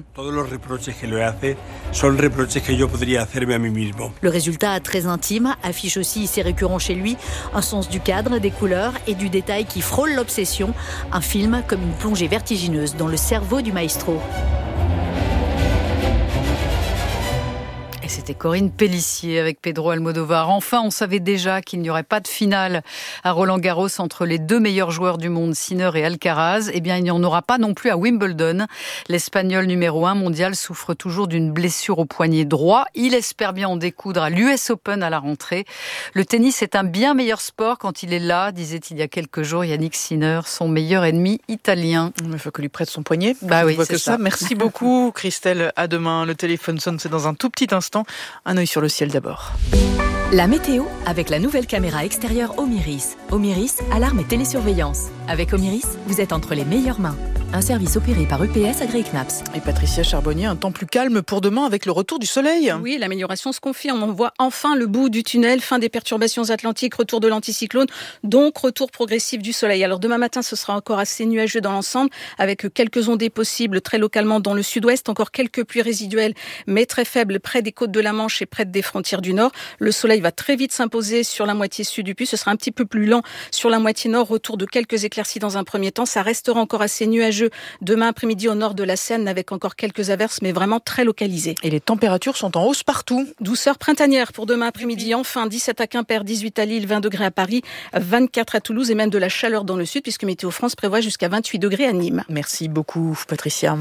Le résultat très intime affiche aussi ses récurrents chez lui, un sens du cadre, des couleurs et du détail qui frôle l'obsession. Un film comme une plongée vertigineuse dans le cerveau du maestro. Et c'était Corinne Pélissier avec Pedro Almodovar. Enfin, on savait déjà qu'il n'y aurait pas de finale à Roland-Garros entre les 2 meilleurs joueurs du monde, Sinner et Alcaraz. Eh bien, il n'y en aura pas non plus à Wimbledon. L'Espagnol numéro 1 mondial souffre toujours d'une blessure au poignet droit. Il espère bien en découdre à l'US Open à la rentrée. Le tennis est un bien meilleur sport quand il est là, disait il y a quelques jours Yannick Sinner, son meilleur ennemi italien. Il faut que lui prête son poignet. Bah oui, c'est que ça. Merci beaucoup, Christelle. À demain. Le téléphone sonne, c'est dans un tout petit instant. Un œil sur le ciel d'abord. La météo avec la nouvelle caméra extérieure Omiris. Omiris, alarme et télésurveillance. Avec Omiris, vous êtes entre les meilleures mains. Un service opéré par UPS agréé CNAPS. Et Patricia Charbonnier, un temps plus calme pour demain avec le retour du soleil. Oui, l'amélioration se confirme. On voit enfin le bout du tunnel, fin des perturbations atlantiques, retour de l'anticyclone, donc retour progressif du soleil. Alors demain matin, ce sera encore assez nuageux dans l'ensemble, avec quelques ondées possibles très localement dans le sud-ouest, encore quelques pluies résiduelles, mais très faibles près des côtes de la Manche et près des frontières du nord. Le soleil va très vite s'imposer sur la moitié sud du pays. Ce sera un petit peu plus lent sur la moitié nord, retour de quelques éclaircies dans un premier temps. Ça restera encore assez nuageux demain après-midi au nord de la Seine avec encore quelques averses mais vraiment très localisées. Et les températures sont en hausse partout. Douceur printanière pour demain après-midi. Enfin 17 à Quimper, 18 à Lille, 20 degrés à Paris, 24 à Toulouse et même de la chaleur dans le sud puisque Météo France prévoit jusqu'à 28 degrés à Nîmes. Merci beaucoup Patricia.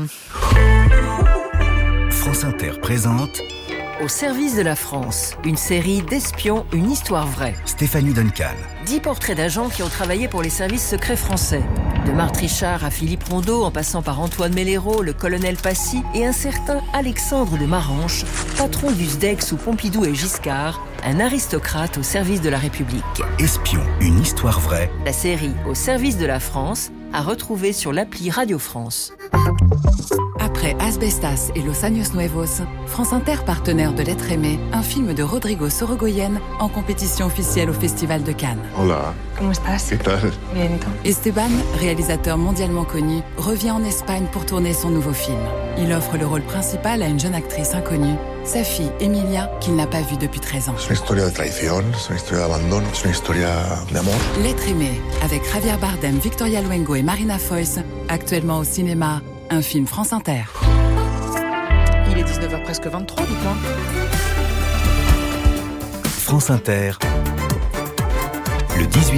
France Inter présente Au service de la France, une série d'espions, une histoire vraie. Stéphanie Duncan. 10 portraits d'agents qui ont travaillé pour les services secrets français. De Marthe Richard à Philippe Rondeau, en passant par Antoine Mellero, le colonel Passy et un certain Alexandre de Maranche, patron du SDEC sous Pompidou et Giscard, un aristocrate au service de la République. Espion, une histoire vraie. La série Au service de la France, à retrouver sur l'appli Radio France. Après Asbestas et Los Años Nuevos, France Inter, partenaire de L'être aimé, un film de Rodrigo Sorogoyen en compétition officielle au Festival de Cannes. Hola. ¿Cómo estás? ¿Qué tal? Bien, ¿y tú? Esteban, réalisateur mondialement connu, revient en Espagne pour tourner son nouveau film. Il offre le rôle principal à une jeune actrice inconnue, sa fille Emilia, qu'il n'a pas vue depuis 13 ans. Es una historia de traición, es una historia de abandono, es una historia de amor. L'être aimé, avec Javier Bardem, Victoria Luengo et Marina Foïs, actuellement au cinéma, un film France Inter. Il est 19h presque 23, dites-moi. France Inter, le 18-20,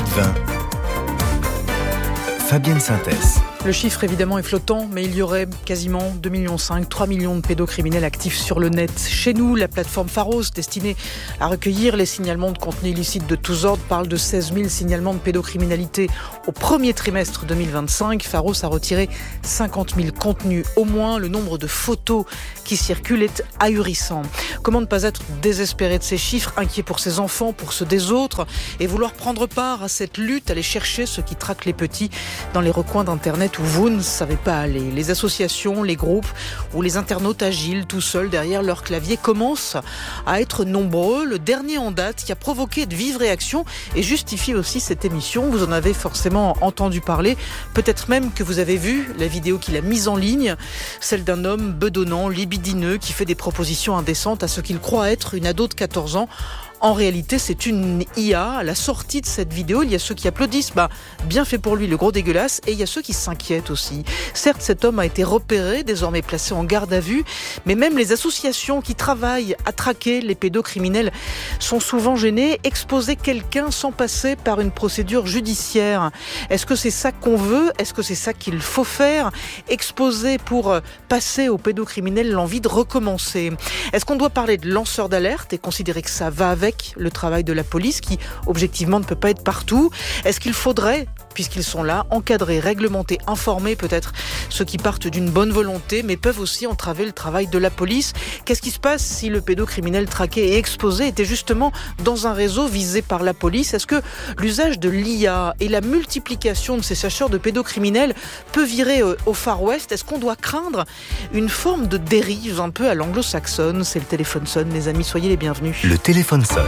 Fabienne Synthès. Le chiffre évidemment est flottant, mais il y aurait quasiment 2,5 millions, 3 millions de pédocriminels actifs sur le net. Chez nous, la plateforme Pharos, destinée à recueillir les signalements de contenus illicites de tous ordres, parle de 16 000 signalements de pédocriminalité au premier trimestre 2025. Pharos a retiré 50 000 contenus au moins. Le nombre de photos qui circulent est ahurissant. Comment ne pas être désespéré de ces chiffres, inquiet pour ses enfants, pour ceux des autres, et vouloir prendre part à cette lutte, aller chercher ceux qui traquent les petits dans les recoins d'Internet où vous ne savez pas aller. Les associations, les groupes ou les internautes agiles tout seuls derrière leur clavier commencent à être nombreux. Le dernier en date qui a provoqué de vives réactions et justifie aussi cette émission. Vous en avez forcément entendu parler. Peut-être même que vous avez vu la vidéo qu'il a mise en ligne, celle d'un homme bedonnant, libidineux, qui fait des propositions indécentes à ce qu'il croit être une ado de 14 ans. En réalité, c'est une IA. À la sortie de cette vidéo, il y a ceux qui applaudissent, bien fait pour lui, le gros dégueulasse, et il y a ceux qui s'inquiètent aussi. Certes, cet homme a été repéré, désormais placé en garde à vue, mais même les associations qui travaillent à traquer les pédocriminels sont souvent gênées. Exposer quelqu'un sans passer par une procédure judiciaire, est-ce que c'est ça qu'on veut ? Est-ce que c'est ça qu'il faut faire ? Exposer pour passer aux pédocriminels l'envie de recommencer. Est-ce qu'on doit parler de lanceur d'alerte et considérer que ça va avec le travail de la police qui, objectivement, ne peut pas être partout ? Est-ce qu'il faudrait puisqu'ils sont là, encadrés, réglementés, informés peut-être, ceux qui partent d'une bonne volonté, mais peuvent aussi entraver le travail de la police. Qu'est-ce qui se passe si le pédocriminel traqué et exposé était justement dans un réseau visé par la police? Est-ce que l'usage de l'IA et la multiplication de ces chasseurs de pédocriminels peut virer au Far West? Est-ce qu'on doit craindre une forme de dérive un peu à l'anglo-saxonne? C'est le téléphone sonne, les amis, soyez les bienvenus. Le téléphone sonne.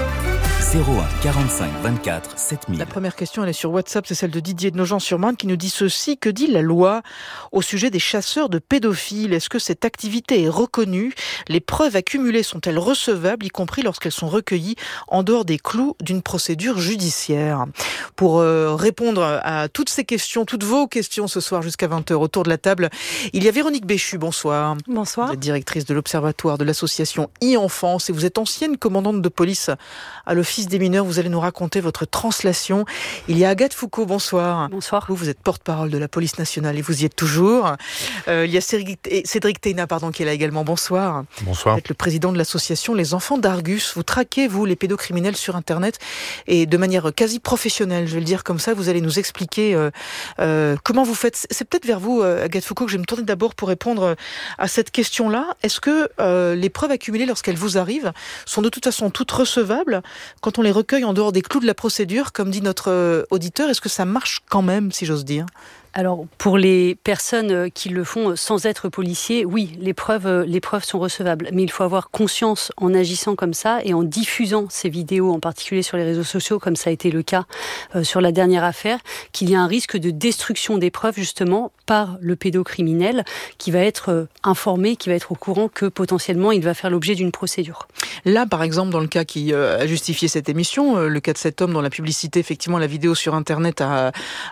01 45 24 7000. La première question, elle est sur WhatsApp, c'est celle de Didier de Nogent-sur-Marne qui nous dit ceci. Que dit la loi au sujet des chasseurs de pédophiles? Est-ce que cette activité est reconnue? Les preuves accumulées sont-elles recevables, y compris lorsqu'elles sont recueillies en dehors des clous d'une procédure judiciaire? Pour répondre à toutes ces questions, toutes vos questions ce soir jusqu'à 20h autour de la table, il y a Véronique Béchu, bonsoir. Bonsoir. Vous êtes directrice de l'Observatoire de l'association e-Enfance et vous êtes ancienne commandante de police à l'Office des mineurs. Vous allez nous raconter votre translation. Il y a Agathe Foucault, bonsoir. Bonsoir. Vous êtes porte-parole de la police nationale et vous y êtes toujours. Il y a Cédric Théina, qui est là également. Bonsoir. Bonsoir. Vous êtes le président de l'association Les Enfants d'Argus. Vous traquez, vous, les pédocriminels sur Internet et de manière quasi professionnelle, je vais le dire comme ça. Vous allez nous expliquer comment vous faites. C'est peut-être vers vous, Agathe Foucault, que je vais me tourner d'abord pour répondre à cette question-là. Est-ce que les preuves accumulées lorsqu'elles vous arrivent sont de toute façon toutes recevables quand on les recueille en dehors des clous de la procédure, comme dit notre auditeur? Est-ce que ça marche quand même, si j'ose dire? Alors, pour les personnes qui le font sans être policiers, oui, les preuves sont recevables. Mais il faut avoir conscience, en agissant comme ça et en diffusant ces vidéos, en particulier sur les réseaux sociaux, comme ça a été le cas sur la dernière affaire, qu'il y a un risque de destruction des preuves, justement, par le pédocriminel, qui va être informé, qui va être au courant que, potentiellement, il va faire l'objet d'une procédure. Là, par exemple, dans le cas qui a justifié cette émission, le cas de cet homme dont la publicité, effectivement, la vidéo sur Internet a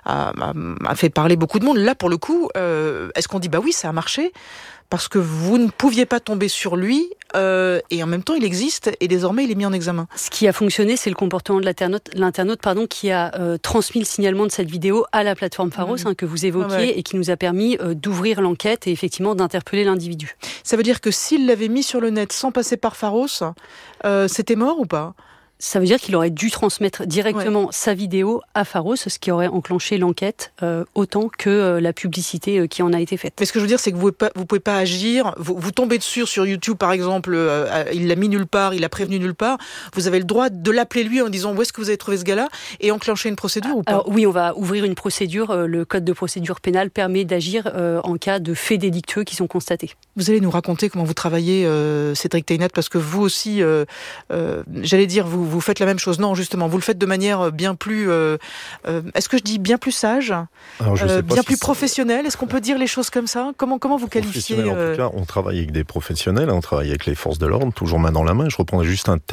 fait parler beaucoup de monde. Là, pour le coup, est-ce qu'on dit bah oui, ça a marché parce que vous ne pouviez pas tomber sur lui et en même temps il existe et désormais il est mis en examen? Ce qui a fonctionné, c'est le comportement de l'internaute qui a transmis le signalement de cette vidéo à la plateforme Pharos que vous évoquiez et qui nous a permis d'ouvrir l'enquête et effectivement d'interpeller l'individu. Ça veut dire que s'il l'avait mis sur le net sans passer par Pharos, c'était mort ou pas? Ça veut dire qu'il aurait dû transmettre directement sa vidéo à Pharos, ce qui aurait enclenché l'enquête autant que la publicité qui en a été faite. Mais ce que je veux dire, c'est que vous pouvez pas agir. Vous tombez dessus sur YouTube, par exemple, il l'a mis nulle part, il l'a prévenu nulle part. Vous avez le droit de l'appeler lui en disant où est-ce que vous avez trouvé ce gars-là et enclencher une procédure ou pas? Alors oui, on va ouvrir une procédure. Le code de procédure pénale permet d'agir en cas de faits délictueux qui sont constatés. Vous allez nous raconter comment vous travaillez, Cédric Théinat, parce que vous aussi, j'allais dire, vous faites la même chose. Non, justement, vous le faites de manière bien plus... est-ce que je dis bien plus sage? Bien plus professionnelle? Est-ce qu'on peut dire les choses comme ça? Comment vous qualifiez? En tout cas, on travaille avec des professionnels, on travaille avec les forces de l'ordre, toujours main dans la main. Je reprends juste un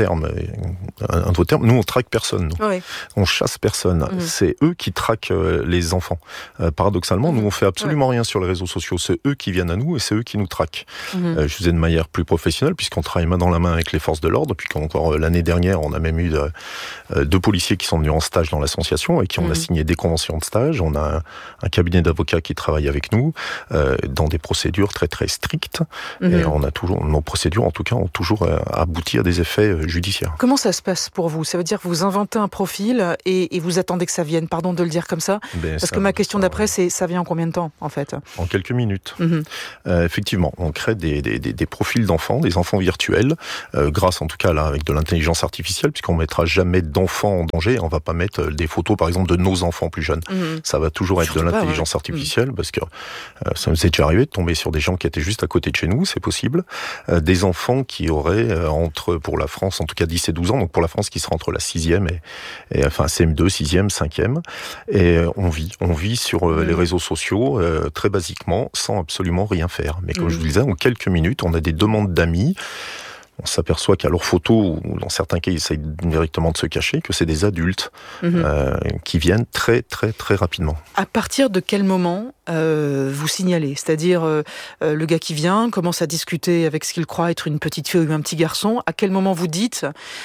autre terme. Nous, on traque personne. Oui. On chasse personne. C'est eux qui traquent les enfants. Paradoxalement, nous, on fait absolument rien sur les réseaux sociaux. C'est eux qui viennent à nous et c'est eux qui nous traquent. Je faisais de manière plus professionnelle, puisqu'on travaille main dans la main avec les forces de l'ordre. Puis encore l'année dernière, on a même eu deux policiers qui sont venus en stage dans l'association et qui ont signé des conventions de stage. On a un cabinet d'avocats qui travaille avec nous dans des procédures très très strictes. Et on a toujours, nos procédures en tout cas ont toujours abouti à des effets judiciaires. Comment ça se passe pour vous? Ça veut dire que vous inventez un profil et vous attendez que ça vienne, pardon de le dire comme ça, parce que ma question d'après c'est ça vient en combien de temps en fait? En quelques minutes. Effectivement, on crée des profils d'enfants, des enfants virtuels, grâce en tout cas là avec de l'intelligence artificielle, puisqu'on mettra jamais d'enfants en danger. On va pas mettre des photos, par exemple, de nos enfants plus jeunes. Ça va toujours être de l'intelligence artificielle, parce que ça nous est déjà arrivé de tomber sur des gens qui étaient juste à côté de chez nous, c'est possible. Des enfants qui auraient pour la France, en tout cas 10 et 12 ans, donc pour la France qui sera entre la 6e et enfin CM2, 6e, 5e. Et on vit sur les réseaux sociaux, très basiquement, sans absolument rien faire. Mais comme je vous disais, en quelques minutes, on a des demandes d'amis. On s'aperçoit qu'à leurs photos, ou dans certains cas, ils essayent directement de se cacher, que c'est des adultes qui viennent très, très, très rapidement. À partir de quel moment vous signalez? C'est-à-dire, le gars qui vient commence à discuter avec ce qu'il croit être une petite fille ou un petit garçon. À quel moment vous dites,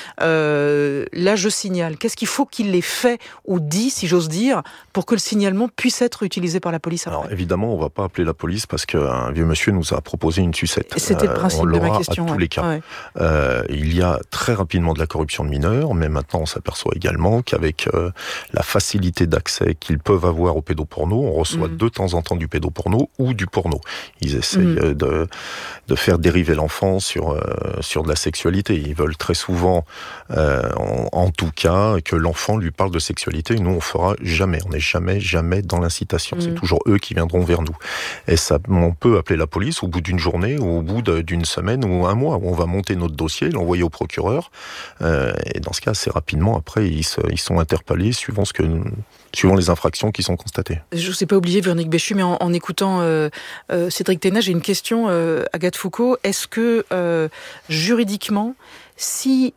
là, je signale? Qu'est-ce qu'il faut qu'il ait fait ou dit, si j'ose dire, pour que le signalement puisse être utilisé par la police après? Alors, évidemment, on ne va pas appeler la police parce qu'un vieux monsieur nous a proposé une sucette. C'était le principe de ma question. On l'aura à tous les cas. Il y a très rapidement de la corruption de mineurs, mais maintenant on s'aperçoit également qu'avec la facilité d'accès qu'ils peuvent avoir au pédoporno, on reçoit de temps en temps du pédoporno ou du porno. Ils essayent de faire dériver l'enfant sur de la sexualité. Ils veulent très souvent, en tout cas, que l'enfant lui parle de sexualité. Nous, on fera jamais. On n'est jamais dans l'incitation. C'est toujours eux qui viendront vers nous. Et ça, on peut appeler la police au bout d'une journée ou au bout d'une semaine ou un mois, où on va monter notre dossier, l'envoyer au procureur. Et dans ce cas, assez rapidement, après, ils sont interpellés suivant les infractions qui sont constatées. Je ne sais pas oublier Véronique Béchu, mais en écoutant Cédric Thénard, j'ai une question, Agathe Foucault. Est-ce que juridiquement, si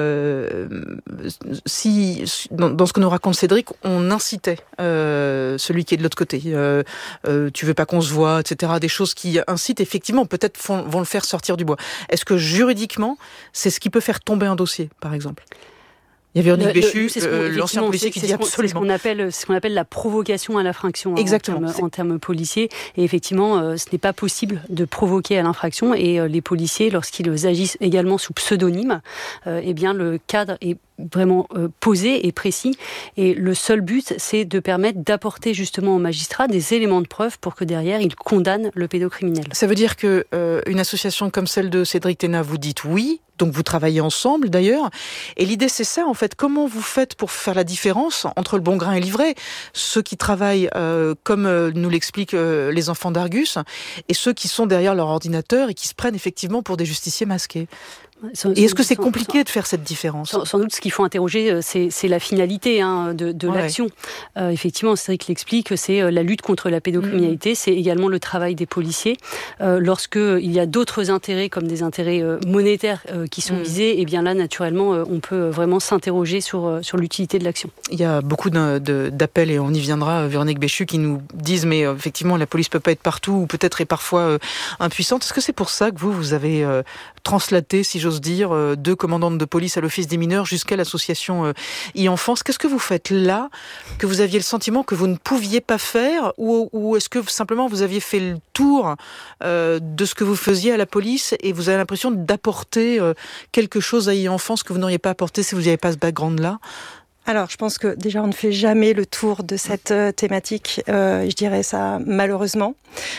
dans ce que nous raconte Cédric, on incitait celui qui est de l'autre côté, tu veux pas qu'on se voit, etc., des choses qui incitent effectivement, peut-être vont le faire sortir du bois. Est-ce que juridiquement, c'est ce qui peut faire tomber un dossier, par exemple ? Il y a Véronique Béchu, l'ancien policier, qui dit absolument. C'est ce qu'on appelle la provocation à l'infraction. Exactement. En termes policiers. Et effectivement, ce n'est pas possible de provoquer à l'infraction. Et les policiers, lorsqu'ils agissent également sous pseudonyme, eh bien, le cadre est vraiment posé et précis. Et le seul but, c'est de permettre d'apporter justement aux magistrats des éléments de preuve pour que derrière, ils condamnent le pédocriminel. Ça veut dire que une association comme celle de Cédric Thénard, vous dites oui, donc vous travaillez ensemble d'ailleurs. Et l'idée, c'est ça, en fait. Comment vous faites pour faire la différence entre le bon grain et l'ivraie ? Ceux qui travaillent, comme nous l'expliquent les enfants d'Argus, et ceux qui sont derrière leur ordinateur et qui se prennent effectivement pour des justiciers masqués. Et est-ce que c'est compliqué de faire cette différence ? Sans doute, ce qu'il faut interroger, c'est la finalité de l'action. Effectivement, Cédric l'explique, c'est la lutte contre la pédocriminalité, c'est également le travail des policiers. Lorsqu'il y a d'autres intérêts, comme des intérêts monétaires qui sont visés, et bien là, naturellement, on peut vraiment s'interroger sur l'utilité de l'action. Il y a beaucoup d'appels, et on y viendra, Véronique Béchu, qui nous disent, mais effectivement, la police peut pas être partout, ou peut-être est parfois impuissante. Est-ce que c'est pour ça que vous avez translaté, si j'ose dire, 2 commandantes de police à l'Office des mineurs jusqu'à l'association e-enfance. Qu'est-ce que vous faites là, que vous aviez le sentiment que vous ne pouviez pas faire, ou est-ce que simplement vous aviez fait le tour de ce que vous faisiez à la police et vous avez l'impression d'apporter quelque chose à e-enfance que vous n'auriez pas apporté si vous n'aviez pas ce background-là ? Alors, je pense que déjà, on ne fait jamais le tour de cette thématique, je dirais ça malheureusement.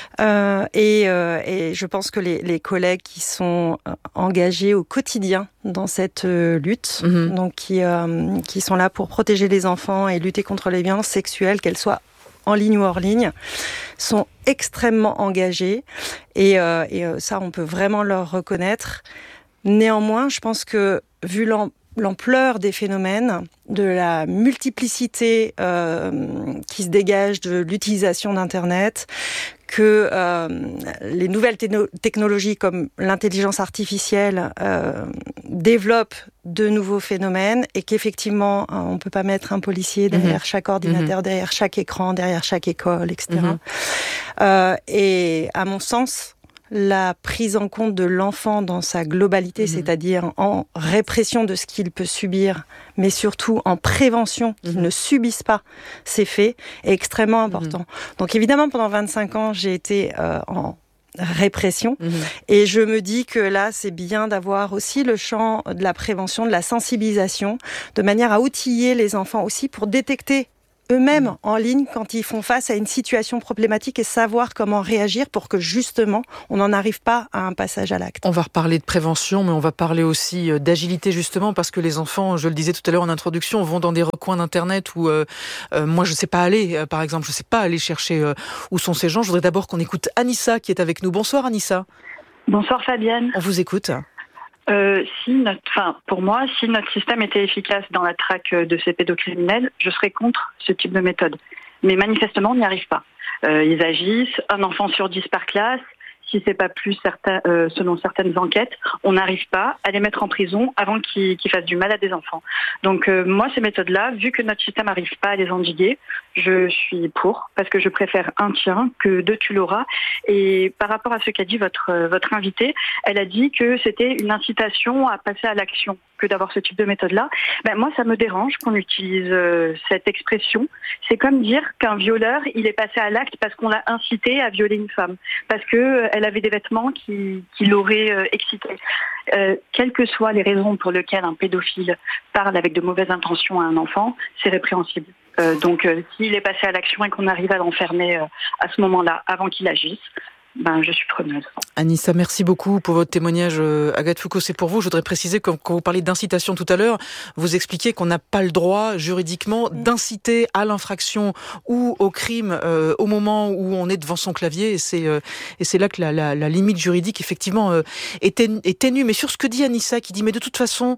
Et je pense que les collègues qui sont engagés au quotidien dans cette lutte, donc qui sont là pour protéger les enfants et lutter contre les violences sexuelles, qu'elles soient en ligne ou hors ligne, sont extrêmement engagés. Et ça, on peut vraiment leur reconnaître. Néanmoins, je pense que, vu l'ampleur des phénomènes, de la multiplicité qui se dégage de l'utilisation d'Internet, que les nouvelles technologies comme l'intelligence artificielle développent de nouveaux phénomènes et qu'effectivement, on ne peut pas mettre un policier derrière chaque ordinateur, derrière chaque écran, derrière chaque école, etc. Et à mon sens, la prise en compte de l'enfant dans sa globalité, c'est-à-dire en répression de ce qu'il peut subir, mais surtout en prévention qu'il ne subisse pas ces faits, est extrêmement important. Donc évidemment, pendant 25 ans, j'ai été en répression et je me dis que là, c'est bien d'avoir aussi le champ de la prévention, de la sensibilisation, de manière à outiller les enfants aussi pour détecter eux-mêmes en ligne quand ils font face à une situation problématique et savoir comment réagir pour que justement on n'en arrive pas à un passage à l'acte. On va reparler de prévention, mais on va parler aussi d'agilité justement parce que les enfants, je le disais tout à l'heure en introduction, vont dans des recoins d'internet où moi je sais pas aller, par exemple, je sais pas aller chercher où sont ces gens. Je voudrais d'abord qu'on écoute Anissa qui est avec nous. Bonsoir Anissa. Bonsoir Fabienne. On vous écoute. Pour moi, si notre système était efficace dans la traque de ces pédocriminels, je serais contre ce type de méthode. Mais manifestement, on n'y arrive pas. Ils agissent, 1 enfant sur 10 par classe. Si c'est pas plus selon certaines enquêtes, on n'arrive pas à les mettre en prison avant qu'ils fassent du mal à des enfants. Donc moi, ces méthodes-là, vu que notre système n'arrive pas à les endiguer, Je suis pour, parce que je préfère un tien que deux tu l'auras. Et par rapport à ce qu'a dit votre invitée, elle a dit que c'était une incitation à passer à l'action que d'avoir ce type de méthode-là. Moi, ça me dérange qu'on utilise cette expression. C'est comme dire qu'un violeur, il est passé à l'acte parce qu'on l'a incité à violer une femme, parce qu'elle avait des vêtements qui l'auraient excitée. Quelles que soient les raisons pour lesquelles un pédophile parle avec de mauvaises intentions à un enfant, c'est répréhensible. Donc, s'il est passé à l'action et qu'on arrive à l'enfermer à ce moment-là, avant qu'il agisse, je suis preneuse. Anissa, merci beaucoup pour votre témoignage. Agathe Foucault, c'est pour vous. Je voudrais préciser, quand vous parliez d'incitation tout à l'heure, vous expliquez qu'on n'a pas le droit juridiquement d'inciter à l'infraction ou au crime au moment où on est devant son clavier. Et c'est là que la limite juridique, effectivement, est ténue. Mais sur ce que dit Anissa, qui dit, mais de toute façon,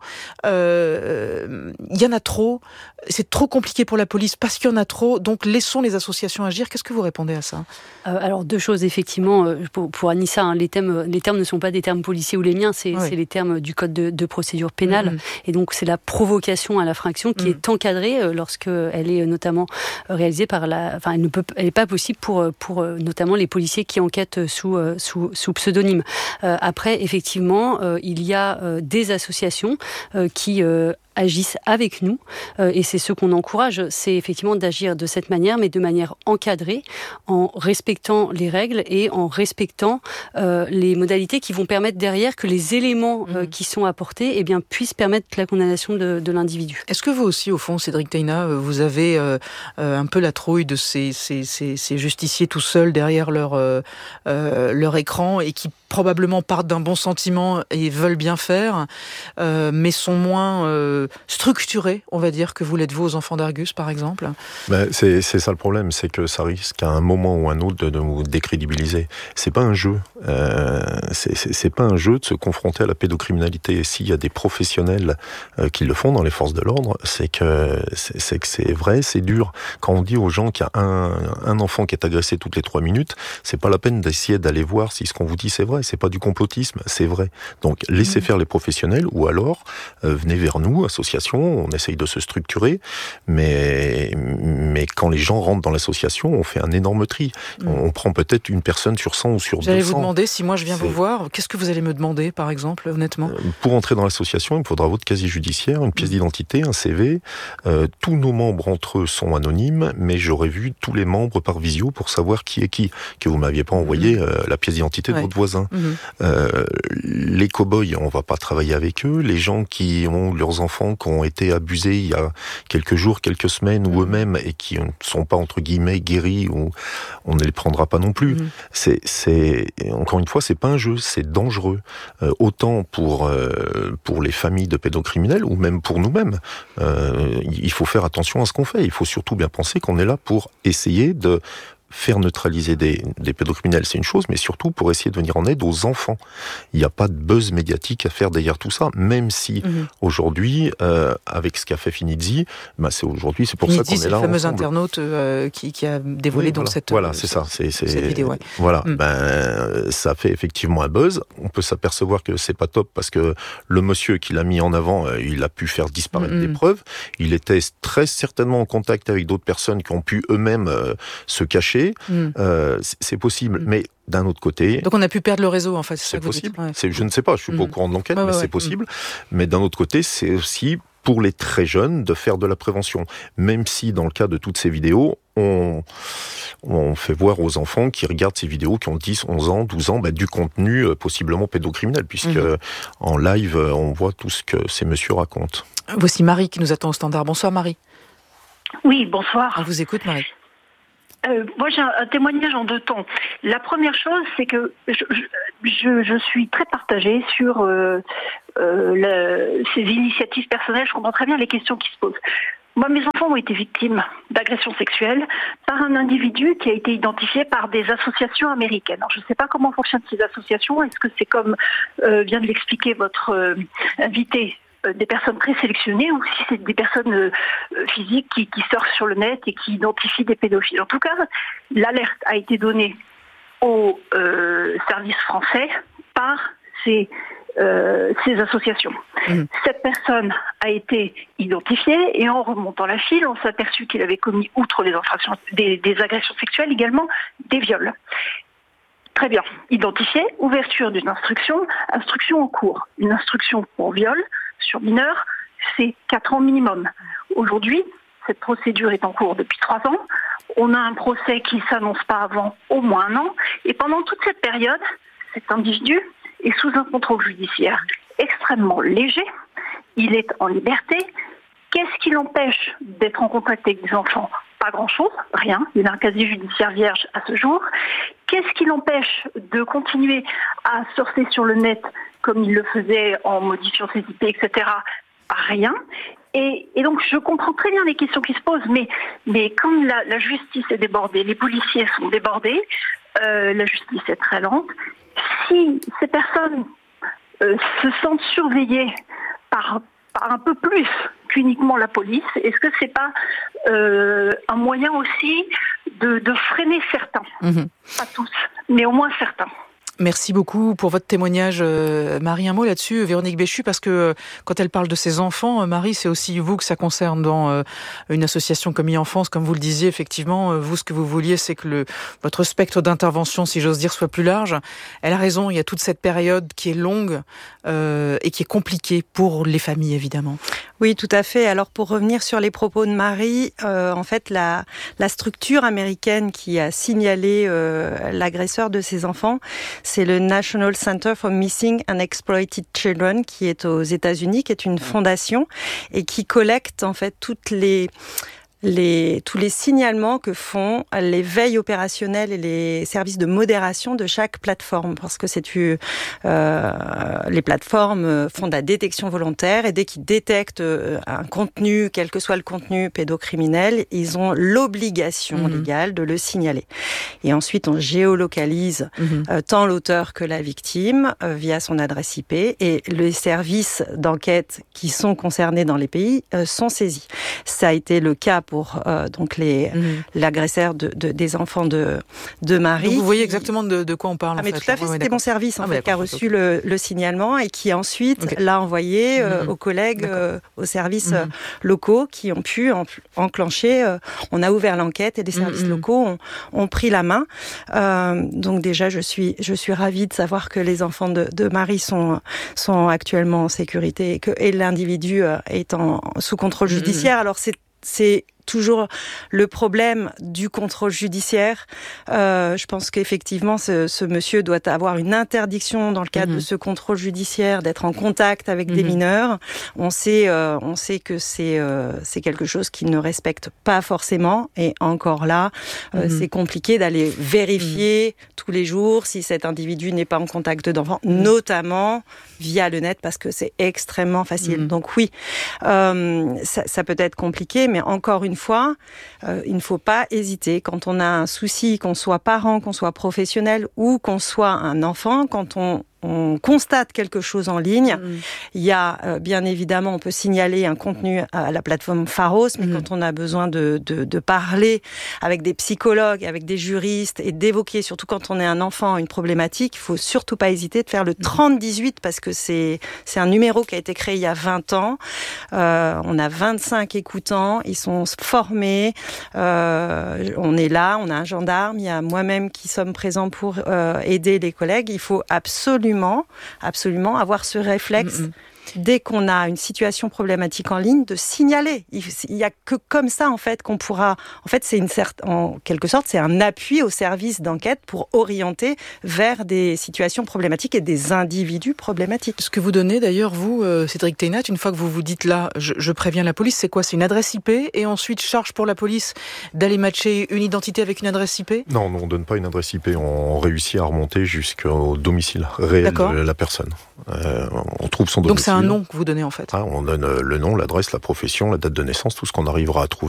il y en a trop, c'est trop compliqué pour la police parce qu'il y en a trop, donc laissons les associations agir. Qu'est-ce que vous répondez à ça ? Alors, deux choses, effectivement. Pour Anissa, les termes ne sont pas des termes policiers ou les miens, c'est les termes du code de procédure pénale. Et donc, c'est la provocation à l'infraction qui est encadrée lorsqu'elle est notamment réalisée par elle n'est pas possible pour notamment les policiers qui enquêtent sous pseudonyme. Après, effectivement, il y a des associations qui agissent avec nous et c'est ce qu'on encourage, c'est effectivement d'agir de cette manière, mais de manière encadrée, en respectant les règles et en respectant les modalités qui vont permettre derrière que les éléments qui sont apportés puissent permettre la condamnation de l'individu. Est-ce que vous aussi, au fond, Cédric Teina, vous avez un peu la trouille de ces justiciers tout seuls derrière leur écran et qui probablement partent d'un bon sentiment et veulent bien faire, mais sont moins structurés, on va dire, que vous l'êtes vous aux enfants d'Argus, par exemple? C'est ça le problème, c'est que ça risque à un moment ou un autre de nous décrédibiliser. C'est pas un jeu. C'est pas un jeu de se confronter à la pédocriminalité. Et s'il y a des professionnels qui le font dans les forces de l'ordre, c'est que c'est vrai, c'est dur. Quand on dit aux gens qu'il y a un enfant qui est agressé toutes les 3 minutes, c'est pas la peine d'essayer d'aller voir si ce qu'on vous dit c'est vrai. C'est pas du complotisme, c'est vrai. Donc laissez faire les professionnels, ou alors venez vers nous, association, on essaye de se structurer, mais quand les gens rentrent dans l'association, on fait un énorme tri. On prend peut-être une personne sur 100 ou sur 200. J'allais vous demander, si moi je viens vous voir, qu'est-ce que vous allez me demander, par exemple, honnêtement? Pour entrer dans l'association, il me faudra votre casier judiciaire, une pièce d'identité, un CV. Tous nos membres entre eux sont anonymes, mais j'aurais vu tous les membres par visio pour savoir qui est qui. Que vous m'aviez pas envoyé la pièce d'identité de votre voisin. Les cow-boys, on va pas travailler avec eux. Les gens qui ont leurs enfants qui ont été abusés il y a quelques jours, quelques semaines, ou eux-mêmes, et qui ne sont pas, entre guillemets, guéris, ou on ne les prendra pas non plus. Encore une fois, c'est pas un jeu, c'est dangereux. Autant pour les familles de pédocriminels, ou même pour nous-mêmes. Il faut faire attention à ce qu'on fait. Il faut surtout bien penser qu'on est là pour essayer de faire neutraliser des pédocriminels, c'est une chose, mais surtout pour essayer de venir en aide aux enfants. Il n'y a pas de buzz médiatique à faire derrière tout ça, même si aujourd'hui, avec ce qu'a fait Finizzi, c'est pour ça qu'on est là. C'est le fameux internaute qui a dévoilé cette vidéo. Ouais. Voilà, ça fait effectivement un buzz. On peut s'apercevoir que c'est pas top parce que le monsieur qui l'a mis en avant, il a pu faire disparaître des preuves. Il était très certainement en contact avec d'autres personnes qui ont pu eux-mêmes se cacher. C'est possible, mais d'un autre côté... Donc on a pu perdre le réseau, en fait. C'est possible. Je ne sais pas, je suis pas au courant de l'enquête, mais c'est possible. Mais d'un autre côté, c'est aussi pour les très jeunes de faire de la prévention. Même si, dans le cas de toutes ces vidéos, on fait voir aux enfants qui regardent ces vidéos, qui ont 10, 11 ans, 12 ans, du contenu possiblement pédocriminel, puisque en live, on voit tout ce que ces messieurs racontent. Voici Marie qui nous attend au standard. Bonsoir Marie. Oui, bonsoir. On vous écoute, Marie. Moi, j'ai un témoignage en 2 temps. La première chose, c'est que je suis très partagée sur ces initiatives personnelles. Je comprends très bien les questions qui se posent. Moi, mes enfants ont été victimes d'agressions sexuelles par un individu qui a été identifié par des associations américaines. Alors, je ne sais pas comment fonctionnent ces associations. Est-ce que c'est comme vient de l'expliquer votre invité, des personnes présélectionnées, ou si c'est des personnes physiques qui sortent sur le net et qui identifient des pédophiles. En tout cas, l'alerte a été donnée aux services français par ces ces associations. Cette personne a été identifiée et en remontant la file, on s'est aperçu qu'il avait commis, outre les infractions, des agressions sexuelles, également des viols. Très bien. Identifié, ouverture d'une instruction en cours. Une instruction pour viol sur mineur, c'est 4 ans minimum. Aujourd'hui, cette procédure est en cours depuis 3 ans. On a un procès qui ne s'annonce pas avant au moins 1 an. Et pendant toute cette période, cet individu est sous un contrôle judiciaire extrêmement léger. Il est en liberté. Qu'est-ce qui l'empêche d'être en contact avec des enfants ? Pas grand-chose, rien. Il a un casier judiciaire vierge à ce jour. Qu'est-ce qui l'empêche de continuer à surfer sur le net comme il le faisait en modifiant ses IP, etc. Rien. Et donc je comprends très bien les questions qui se posent, mais comme la justice est débordée, les policiers sont débordés, la justice est très lente. Si ces personnes se sentent surveillées par un peu plus qu'uniquement la police, est-ce que c'est pas un moyen aussi de freiner certains, pas tous, mais au moins certains? Merci beaucoup pour votre témoignage, Marie. Un mot là-dessus, Véronique Béchu, parce que quand elle parle de ses enfants, Marie, c'est aussi vous que ça concerne dans une association comme e-Enfance, comme vous le disiez, effectivement, vous, ce que vous vouliez, c'est que votre spectre d'intervention, si j'ose dire, soit plus large. Elle a raison, il y a toute cette période qui est longue et qui est compliquée pour les familles, évidemment. Oui, tout à fait. Alors, pour revenir sur les propos de Marie, en fait, la structure américaine qui a signalé l'agresseur de ses enfants, c'est le National Center for Missing and Exploited Children, qui est aux États-Unis, qui est une fondation et qui collecte en fait tous les signalements que font les veilles opérationnelles et les services de modération de chaque plateforme, parce que les plateformes font de la détection volontaire et dès qu'ils détectent un contenu, quel que soit le contenu pédocriminel, ils ont l'obligation légale de le signaler. Et ensuite, on géolocalise tant l'auteur que la victime via son adresse IP, et les services d'enquête qui sont concernés dans les pays sont saisis. Ça a été le cas pour donc l'agresseur des enfants de Marie. Donc vous voyez exactement de quoi on parle. Mais tout à fait, c'était mon service qui a reçu le signalement et qui ensuite l'a envoyé aux collègues, aux services locaux qui ont pu enclencher. On a ouvert l'enquête et les services locaux ont pris la main. Donc déjà, je suis ravie de savoir que les enfants de Marie sont actuellement en sécurité et l'individu est sous contrôle judiciaire. Alors c'est toujours le problème du contrôle judiciaire. Je pense qu'effectivement, ce monsieur doit avoir une interdiction dans le cadre de ce contrôle judiciaire d'être en contact avec des mineurs. On sait que c'est quelque chose qu'il ne respecte pas forcément. Et encore là, c'est compliqué d'aller vérifier tous les jours si cet individu n'est pas en contact d'enfants, notamment via le net, parce que c'est extrêmement facile. Donc oui, ça peut être compliqué, mais encore une fois, il ne faut pas hésiter. Quand on a un souci, qu'on soit parent, qu'on soit professionnel ou qu'on soit un enfant, quand on constate quelque chose en ligne, il y a bien évidemment, on peut signaler un contenu à la plateforme Pharos, mais quand on a besoin de parler avec des psychologues, avec des juristes et d'évoquer, surtout quand on est un enfant, une problématique, il faut surtout pas hésiter de faire le 3018 parce que c'est un numéro qui a été créé il y a 20 ans. On a 25 écoutants, ils sont formés, on est là, on a un gendarme, il y a moi-même qui sommes présents pour aider les collègues. Il faut absolument avoir ce réflexe dès qu'on a une situation problématique en ligne de signaler. Il y a que comme ça en fait qu'on pourra. En fait, en quelque sorte, c'est un appui au service d'enquête pour orienter vers des situations problématiques et des individus problématiques. Ce que vous donnez d'ailleurs, vous, Cédric Thénat, une fois que vous vous dites là, je préviens la police, c'est quoi ? C'est une adresse IP et ensuite charge pour la police d'aller matcher une identité avec une adresse IP ? Non, on donne pas une adresse IP. On réussit à remonter jusqu'au domicile réel de la personne. On trouve son domicile. Donc c'est un nom que vous donnez en fait. On donne le nom, l'adresse, la profession, la date de naissance, tout ce qu'on arrivera à trouver